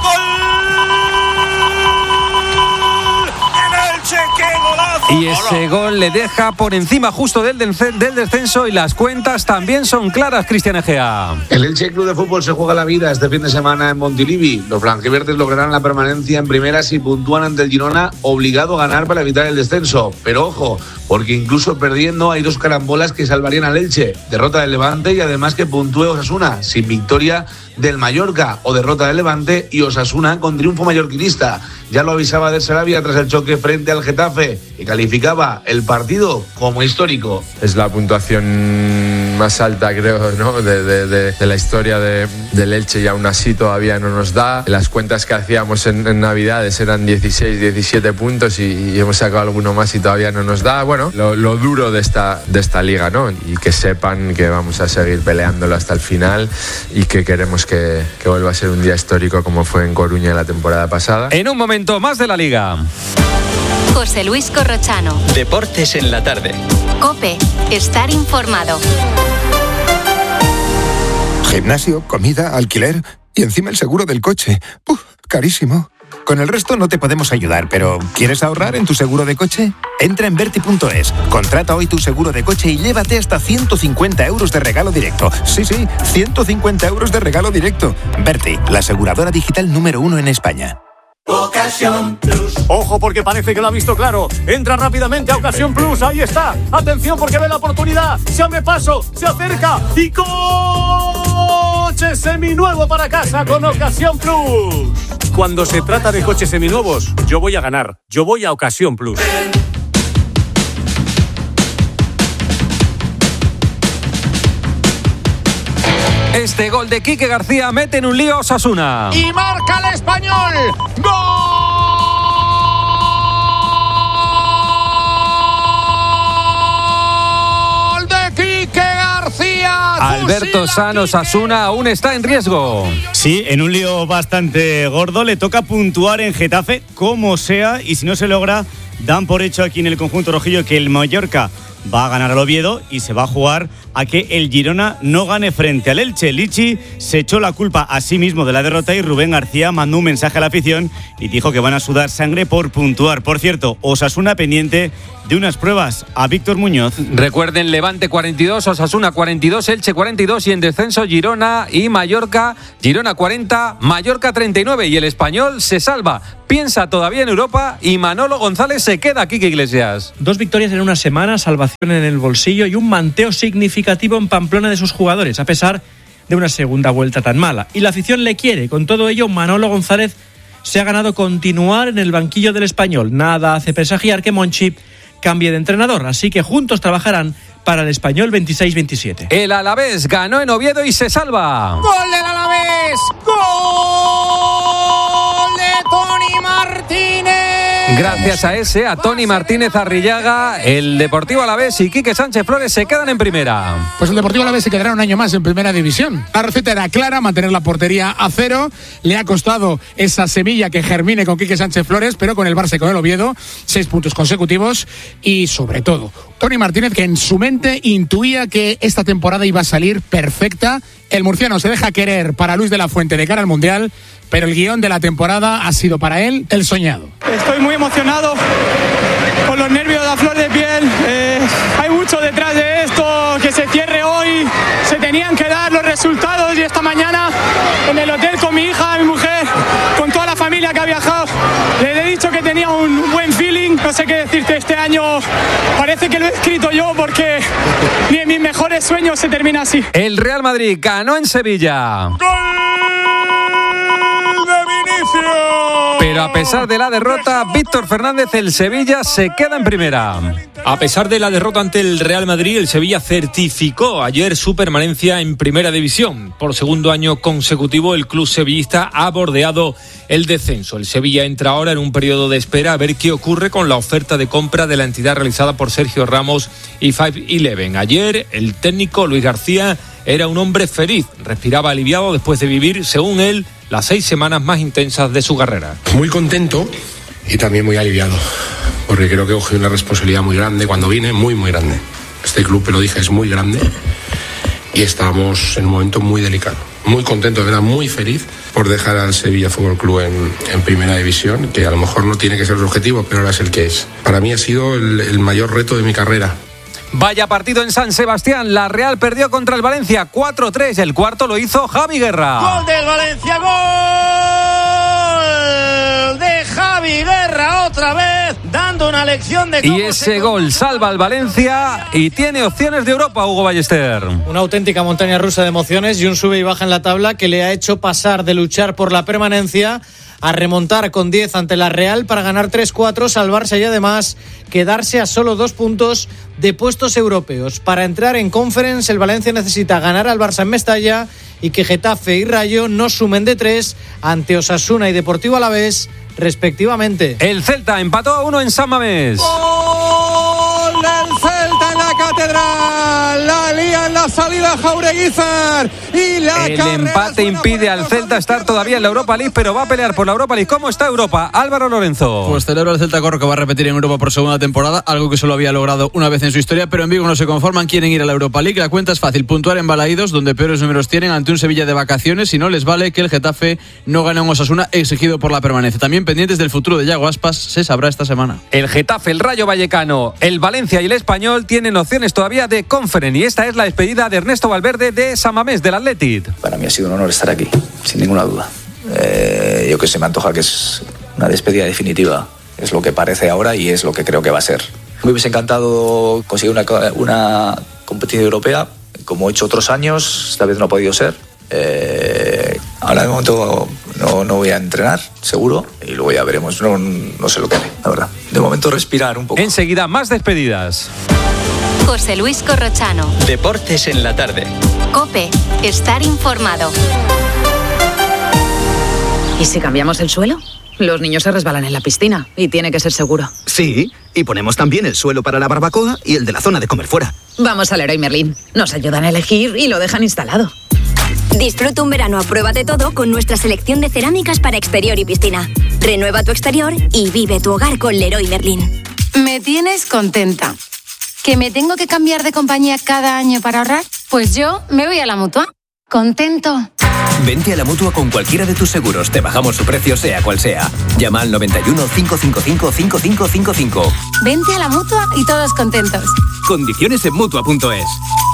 Y ese gol le deja por encima justo del, del descenso y las cuentas también son claras, Cristian Egea. El Elche Club de Fútbol se juega la vida este fin de semana en Montilivi. Los blanquiverdes lograrán la permanencia en primera si puntúan ante el Girona, obligado a ganar para evitar el descenso. Pero ojo, porque incluso perdiendo hay dos carambolas que salvarían al Elche. Derrota del Levante y además que puntúe Osasuna, sin victoria del Mallorca, o derrota del Levante y Osasuna con triunfo mallorquinista. Ya lo avisaba de Sarabia tras el choque frente al Getafe y calificaba el partido como histórico. Es la puntuación más alta, creo, ¿no? de, de, de, de la historia de, del Elche, y aún así todavía no nos da. Las cuentas que hacíamos en, en Navidades eran dieciséis, diecisiete puntos y, y hemos sacado alguno más y todavía no nos da. Bueno, lo, lo duro de esta, de esta liga, ¿no? Y que sepan que vamos a seguir peleándolo hasta el final y que queremos que, que vuelva a ser un día histórico como fue en Coruña la temporada pasada. En un momento más de la Liga. José Luis Corrochano. Deportes en la tarde. COPE. Estar informado. Gimnasio, comida, alquiler y encima el seguro del coche. ¡Uf! Carísimo. Con el resto no te podemos ayudar, pero ¿quieres ahorrar en tu seguro de coche? Entra en Berti punto es, contrata hoy tu seguro de coche y llévate hasta ciento cincuenta euros de regalo directo. Sí, sí, ciento cincuenta euros de regalo directo. Berti, la aseguradora digital número uno en España. Ocasión Plus. Ojo, porque parece que lo ha visto claro. Entra rápidamente a Ocasión Plus. Ahí está. Atención, porque ve la oportunidad. Se abre paso, se acerca y coche seminuevo para casa con Ocasión Plus. Cuando se trata de coches seminuevos, yo voy a ganar. Yo voy a Ocasión Plus. Este gol de Quique García mete en un lío a Osasuna. Y marca el español. ¡Gol de Quique Alberto Sano, Osasuna aún está en riesgo. Sí, en un lío bastante gordo. Le toca puntuar en Getafe, como sea, y si no se logra, dan por hecho aquí en el conjunto rojillo que el Mallorca va a ganar al Oviedo y se va a jugar a que el Girona no gane frente al Elche. Lichi se echó la culpa a sí mismo de la derrota y Rubén García mandó un mensaje a la afición y dijo que van a sudar sangre por puntuar. Por cierto, Osasuna pendiente de unas pruebas a Víctor Muñoz. Recuerden, Levante cuarenta y dos, Osasuna cuarenta y dos, Elche cuarenta y dos y en descenso Girona y Mallorca. Girona cuarenta, Mallorca treinta y nueve y el Español se salva. Piensa todavía en Europa y Manolo González se queda aquí, que Iglesias. Dos victorias en una semana, salvación en el bolsillo y un manteo significativo en Pamplona de sus jugadores, a pesar de una segunda vuelta tan mala. Y la afición le quiere. Con todo ello, Manolo González se ha ganado continuar en el banquillo del Español. Nada hace presagiar que Monchi cambie de entrenador, así que juntos trabajarán para el Español veintiséis veintisiete. El Alavés ganó en Oviedo y se salva. ¡Gol del Alavés! ¡Gol de Toni Martínez! Gracias a ese, a Toni Martínez Arrillaga, el Deportivo Alavés y Quique Sánchez Flores se quedan en primera. Pues el Deportivo Alavés se quedará un año más en primera división. La receta era clara, mantener la portería a cero. Le ha costado esa semilla que germine con Quique Sánchez Flores, pero con el Barça y con el Oviedo, seis puntos consecutivos. Y sobre todo, Toni Martínez, que en su mente intuía que esta temporada iba a salir perfecta. El murciano se deja querer para Luis de la Fuente de cara al Mundial, pero el guión de la temporada ha sido para él el soñado. Estoy muy emocionado, con los nervios a flor de piel. Eh, hay mucho detrás de esto, que se cierre hoy. Se tenían que dar los resultados y esta mañana en el hotel con mi hija, mi mujer, con toda la familia que ha viajado, les he dicho que tenía un buen feeling. No sé qué decirte, este año parece que lo he escrito yo porque ni en mis mejores sueños se termina así. El Real Madrid ganó en Sevilla. Pero a pesar de la derrota, Víctor Fernández, el Sevilla se queda en primera. A pesar de la derrota ante el Real Madrid, el Sevilla certificó ayer su permanencia en Primera División. Por segundo año consecutivo, el club sevillista ha bordeado el descenso. El Sevilla entra ahora en un periodo de espera a ver qué ocurre con la oferta de compra de la entidad realizada por Sergio Ramos y Five Eleven. Ayer, el técnico Luis García era un hombre feliz, respiraba aliviado después de vivir, según él, las seis semanas más intensas de su carrera. Muy contento y también muy aliviado, porque creo que cogí una responsabilidad muy grande cuando vine, muy muy grande. Este club, te lo dije, es muy grande y estamos en un momento muy delicado. Muy contento, de verdad, muy feliz por dejar al Sevilla Fútbol Club en, en Primera División, que a lo mejor no tiene que ser el objetivo, pero ahora es el que es. Para mí ha sido el, el mayor reto de mi carrera. Vaya partido en San Sebastián. La Real perdió contra el Valencia cuatro tres. El cuarto lo hizo Javi Guerra. ¡Gol del Valencia! ¡Gol de Javi Guerra otra vez! Dando una lección de cómo Y ese gol salva al Valencia y tiene opciones de Europa, Hugo Ballester. Una auténtica montaña rusa de emociones y un sube y baja en la tabla que le ha hecho pasar de luchar por la permanencia a remontar con diez ante la Real para ganar tres cuatro, salvarse y además quedarse a solo dos puntos de puestos europeos. Para entrar en Conference, el Valencia necesita ganar al Barça en Mestalla y que Getafe y Rayo no sumen de tres ante Osasuna y Deportivo Alavés, respectivamente. El Celta empató a uno en San Mamés. ¡Gol del Celta en la Catedral! La lía en la salida Jaureguizar y la El empate impide al Celta estar todavía en la Europa League, pero va a pelear por la Europa League. ¿Cómo está Europa? Álvaro Lorenzo. Pues celebra el Celta Corro que va a repetir en Europa por segunda temporada, algo que solo había logrado una vez en su historia, pero en Vigo no se conforman, quieren ir a la Europa League. La cuenta es fácil, puntuar en Balaídos, donde peores números tienen, ante un Sevilla de vacaciones, y no les vale que el Getafe no gane a un Osasuna exigido por la permanencia. También pendientes del futuro de Yago Aspas, se sabrá esta semana. El Getafe, el Rayo Vallecano, el Valencia y el Español tienen opciones todavía de Conference, y esta es la despedida de Ernesto Valverde de San Mamés, del Athletic. Para mí ha sido un honor estar aquí, sin ninguna duda. Eh, yo que sé, me antoja que es una despedida definitiva. Es lo que parece ahora y es lo que creo que va a ser. Me hubiese encantado conseguir una, una competición europea, como he hecho otros años, esta vez no ha podido ser. Eh, ahora de momento no, no voy a entrenar, seguro, y luego ya veremos. No, no sé lo que haré, la verdad. De momento respirar un poco. Enseguida, más despedidas. José Luis Corrochano. Deportes en la tarde. COPE. Estar informado. ¿Y si cambiamos el suelo? Los niños se resbalan en la piscina y tiene que ser seguro. Sí, y ponemos también el suelo para la barbacoa y el de la zona de comer fuera. Vamos al Leroy Merlin. Nos ayudan a elegir y lo dejan instalado. Disfruta un verano a prueba de todo con nuestra selección de cerámicas para exterior y piscina. Renueva tu exterior y vive tu hogar con Leroy Merlin. Me tienes contenta. ¿Que me tengo que cambiar de compañía cada año para ahorrar? Pues yo me voy a la Mutua. Contento. Vente a la Mutua con cualquiera de tus seguros. Te bajamos su precio sea cual sea. Llama al noventa y uno, cinco cinco cinco, cinco cinco cinco cinco. Vente a la Mutua y todos contentos. Condiciones en Mutua punto es.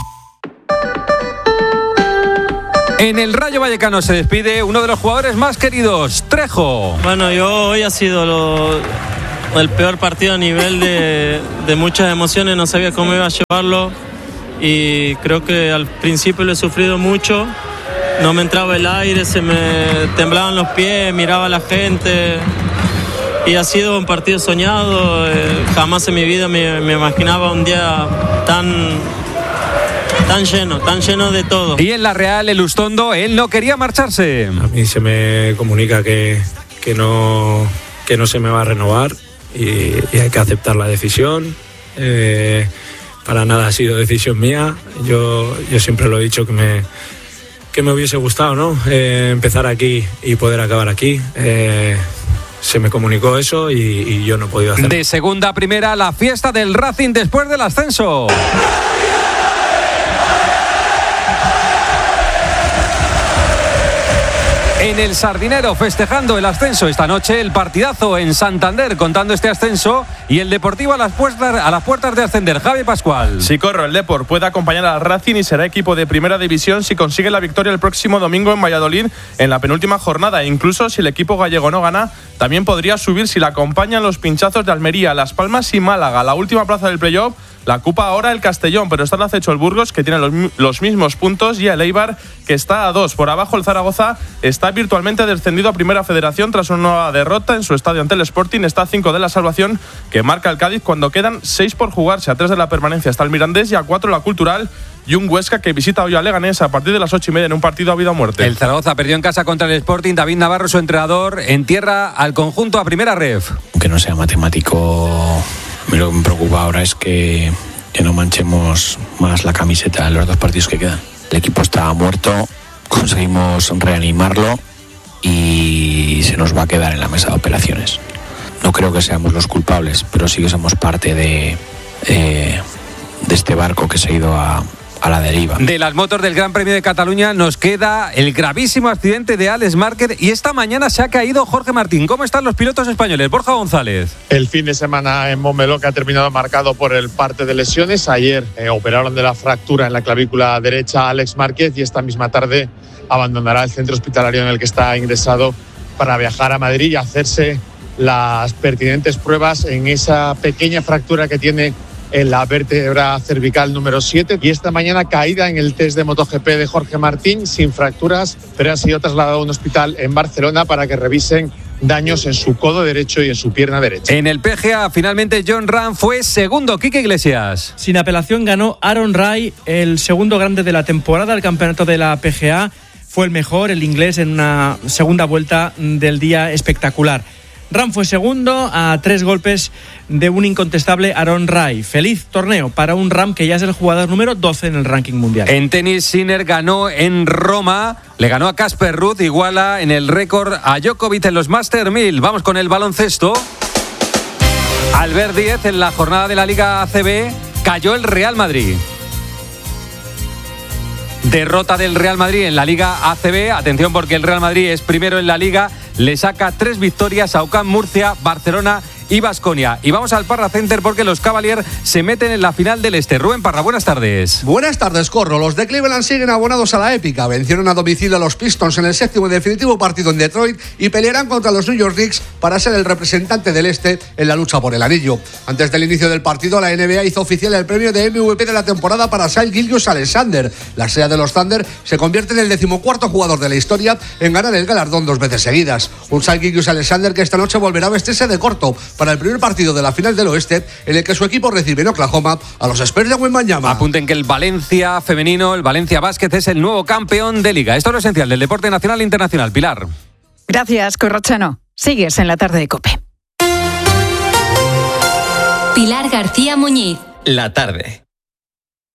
En el Rayo Vallecano se despide uno de los jugadores más queridos, Trejo. Bueno, yo hoy ha sido lo, el peor partido a nivel de, de muchas emociones, no sabía cómo iba a llevarlo y creo que al principio lo he sufrido mucho, no me entraba el aire, se me temblaban los pies, miraba a la gente y ha sido un partido soñado, eh, jamás en mi vida me, me imaginaba un día tan... Tan lleno, tan lleno de todo. Y en la Real, el Ustondo, él no quería marcharse. A mí se me comunica que, que, no, que no se me va a renovar y, y hay que aceptar la decisión. Eh, para nada ha sido decisión mía. Yo, yo siempre lo he dicho que me, que me hubiese gustado, ¿no? Eh, empezar aquí y poder acabar aquí. Eh, se me comunicó eso y, y yo no he podido hacerlo. De segunda a primera, la fiesta del Racing después del ascenso. En el Sardinero, festejando el ascenso esta noche, el partidazo en Santander contando este ascenso y el Deportivo a las puertas, a las puertas de ascender. Javi Pascual. Si Corro, el Depor puede acompañar al Racing y será equipo de primera división si consigue la victoria el próximo domingo en Valladolid en la penúltima jornada. E incluso si el equipo gallego no gana, también podría subir si la acompañan los pinchazos de Almería, Las Palmas y Málaga. La última plaza del playoff la ocupa ahora el Castellón, pero está el acecho el Burgos, que tiene los, los mismos puntos, y el Eibar, que está a dos. Por abajo, el Zaragoza está virtualmente descendido a Primera Federación tras una nueva derrota en su estadio ante el Sporting. Está a cinco de la salvación, que marca el Cádiz cuando quedan seis por jugarse. A tres de la permanencia está el Mirandés y a cuatro la Cultural. Y un Huesca que visita hoy a Leganés a partir de las ocho y media en un partido a vida o muerte. El Zaragoza perdió en casa contra el Sporting. David Navarro, su entrenador, entierra al conjunto a primera ref. Aunque no sea matemático, lo que me preocupa ahora es que, que no manchemos más la camiseta en los dos partidos que quedan. El equipo está muerto, conseguimos reanimarlo y se nos va a quedar en la mesa de operaciones. No creo que seamos los culpables, pero sí que somos parte de, eh, de este barco que se ha ido a... a la deriva. De las motos del Gran Premio de Cataluña nos queda el gravísimo accidente de Alex Márquez y esta mañana se ha caído Jorge Martín. ¿Cómo están los pilotos españoles? Borja González. El fin de semana en Montmeló, que ha terminado marcado por el parte de lesiones. Ayer eh, operaron de la fractura en la clavícula derecha a Alex Márquez y esta misma tarde abandonará el centro hospitalario en el que está ingresado para viajar a Madrid y hacerse las pertinentes pruebas en esa pequeña fractura que tiene en la vértebra cervical número siete. Y esta mañana caída en el test de MotoGP de Jorge Martín, sin fracturas, pero ha sido trasladado a un hospital en Barcelona para que revisen daños en su codo derecho y en su pierna derecha. En el P G A, finalmente John Ram fue segundo. Quique Iglesias. Sin apelación ganó Aaron Rai, el segundo grande de la temporada. El campeonato de la P G A fue el mejor, el inglés, en una segunda vuelta del día espectacular. Ram fue segundo a tres golpes de un incontestable Aaron Rai. Feliz torneo para un Ram que ya es el jugador número doce en el ranking mundial. En tenis, Sinner ganó en Roma, le ganó a Casper Ruud, iguala en el récord a Djokovic en los Master mil. Vamos con el baloncesto. Albert Díez, en la jornada de la Liga A C B, cayó el Real Madrid. Derrota del Real Madrid en la Liga A C B. Atención, porque el Real Madrid es primero en la Liga. Le saca tres victorias a U C A M Murcia, Barcelona y Baskonia. Y vamos al Parra Center porque los Cavaliers se meten en la final del Este. Rubén Parra, buenas tardes. Buenas tardes, Corro. Los de Cleveland siguen abonados a la épica. Vencieron a domicilio a los Pistons en el séptimo y definitivo partido en Detroit y pelearán contra los New York Knicks para ser el representante del Este en la lucha por el anillo. Antes del inicio del partido, la N B A hizo oficial el premio de M V P de la temporada para Shai Gilgeous-Alexander. La estrella de los Thunder se convierte en el decimocuarto jugador de la historia en ganar el galardón dos veces seguidas. Un Shai Gilgeous-Alexander que esta noche volverá a vestirse de corto para el primer partido de la final del Oeste, en el que su equipo recibe en Oklahoma a los Spurs de Wembanyama. Apunten que el Valencia femenino, el Valencia Basket, es el nuevo campeón de Liga. Esto es lo esencial del deporte nacional e internacional. Pilar. Gracias, Corrochano. Sigues en la tarde de COPE. Pilar García Muñiz. La tarde.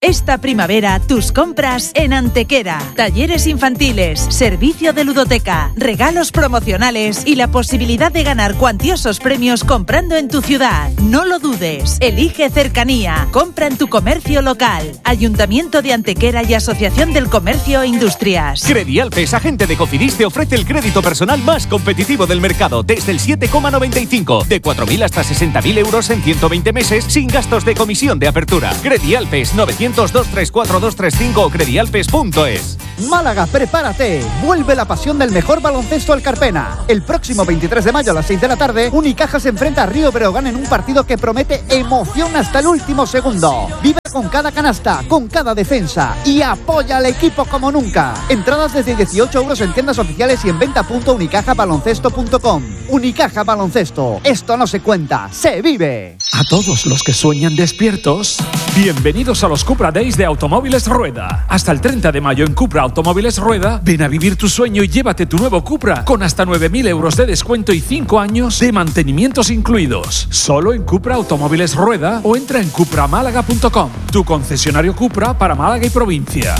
Esta primavera, tus compras en Antequera. Talleres infantiles, servicio de ludoteca, regalos promocionales y la posibilidad de ganar cuantiosos premios comprando en tu ciudad. No lo dudes. Elige cercanía. Compra en tu comercio local. Ayuntamiento de Antequera y Asociación del Comercio e Industrias. Credialpes, agente de Cofidis, te ofrece el crédito personal más competitivo del mercado desde el siete coma noventa y cinco, de cuatro mil hasta sesenta mil euros en ciento veinte meses sin gastos de comisión de apertura. Credialpes, novecientos dos tres cuatro dos tres cinco o credialpes punto es. Málaga, prepárate. Vuelve la pasión del mejor baloncesto al Carpena. El próximo veintitrés de mayo a las seis de la tarde, Unicaja se enfrenta a Río Breogán en un partido que promete emoción hasta el último segundo. Vive con cada canasta, con cada defensa y apoya al equipo como nunca. Entradas desde dieciocho euros en tiendas oficiales y en venta punto unicaja baloncesto punto com. Unicaja Baloncesto. Esto no se cuenta, se vive. A todos los que sueñan despiertos, bienvenidos a los Cupra Days de Automóviles Rueda. Hasta el treinta de mayo en Cupra Automóviles Rueda, ven a vivir tu sueño y llévate tu nuevo Cupra con hasta nueve mil euros de descuento y cinco años de mantenimientos incluidos. Solo en Cupra Automóviles Rueda o entra en cupra málaga punto com, tu concesionario Cupra para Málaga y provincia.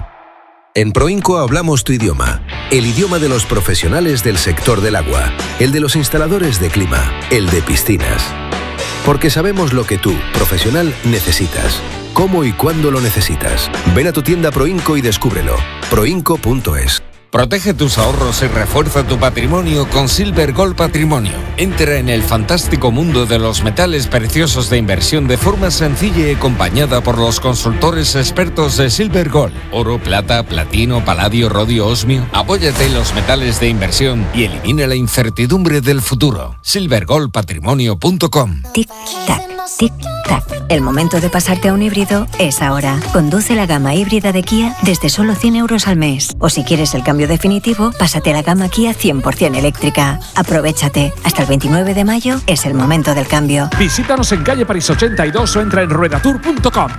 En Proinco hablamos tu idioma, el idioma de los profesionales del sector del agua, el de los instaladores de clima, el de piscinas. Porque sabemos lo que tú, profesional, necesitas, cómo y cuándo lo necesitas. Ven a tu tienda Proinco y descúbrelo. proinco punto es. Protege tus ahorros y refuerza tu patrimonio con Silver Gold Patrimonio. Entra en el fantástico mundo de los metales preciosos de inversión de forma sencilla y acompañada por los consultores expertos de Silver Gold. Oro, plata, platino, paladio, rodio, osmio. Apóyate en los metales de inversión y elimina la incertidumbre del futuro. silver gold patrimonio punto com. Tic-tac, tic-tac. El momento de pasarte a un híbrido es ahora. Conduce la gama híbrida de Kia desde solo cien euros al mes. O si quieres el cambio definitivo, pásate a la gama Kia cien por ciento eléctrica. Aprovéchate. Hasta el veintinueve de mayo es el momento del cambio. Visítanos en calle París ochenta y dos o entra en ruedatour punto com.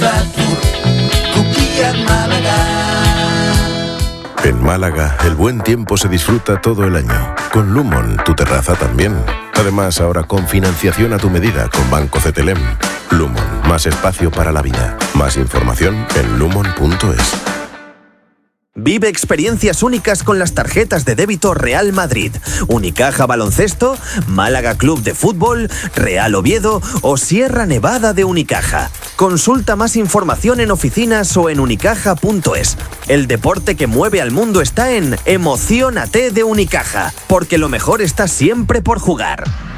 En Málaga, el buen tiempo se disfruta todo el año. Con Lumon, tu terraza también. Además, ahora con financiación a tu medida con Banco Cetelem. Lumon, más espacio para la vida. Más información en lumon punto es. Vive experiencias únicas con las tarjetas de débito Real Madrid, Unicaja Baloncesto, Málaga Club de Fútbol, Real Oviedo o Sierra Nevada de Unicaja. Consulta más información en oficinas o en unicaja punto es. El deporte que mueve al mundo está en Emociónate de Unicaja, porque lo mejor está siempre por jugar.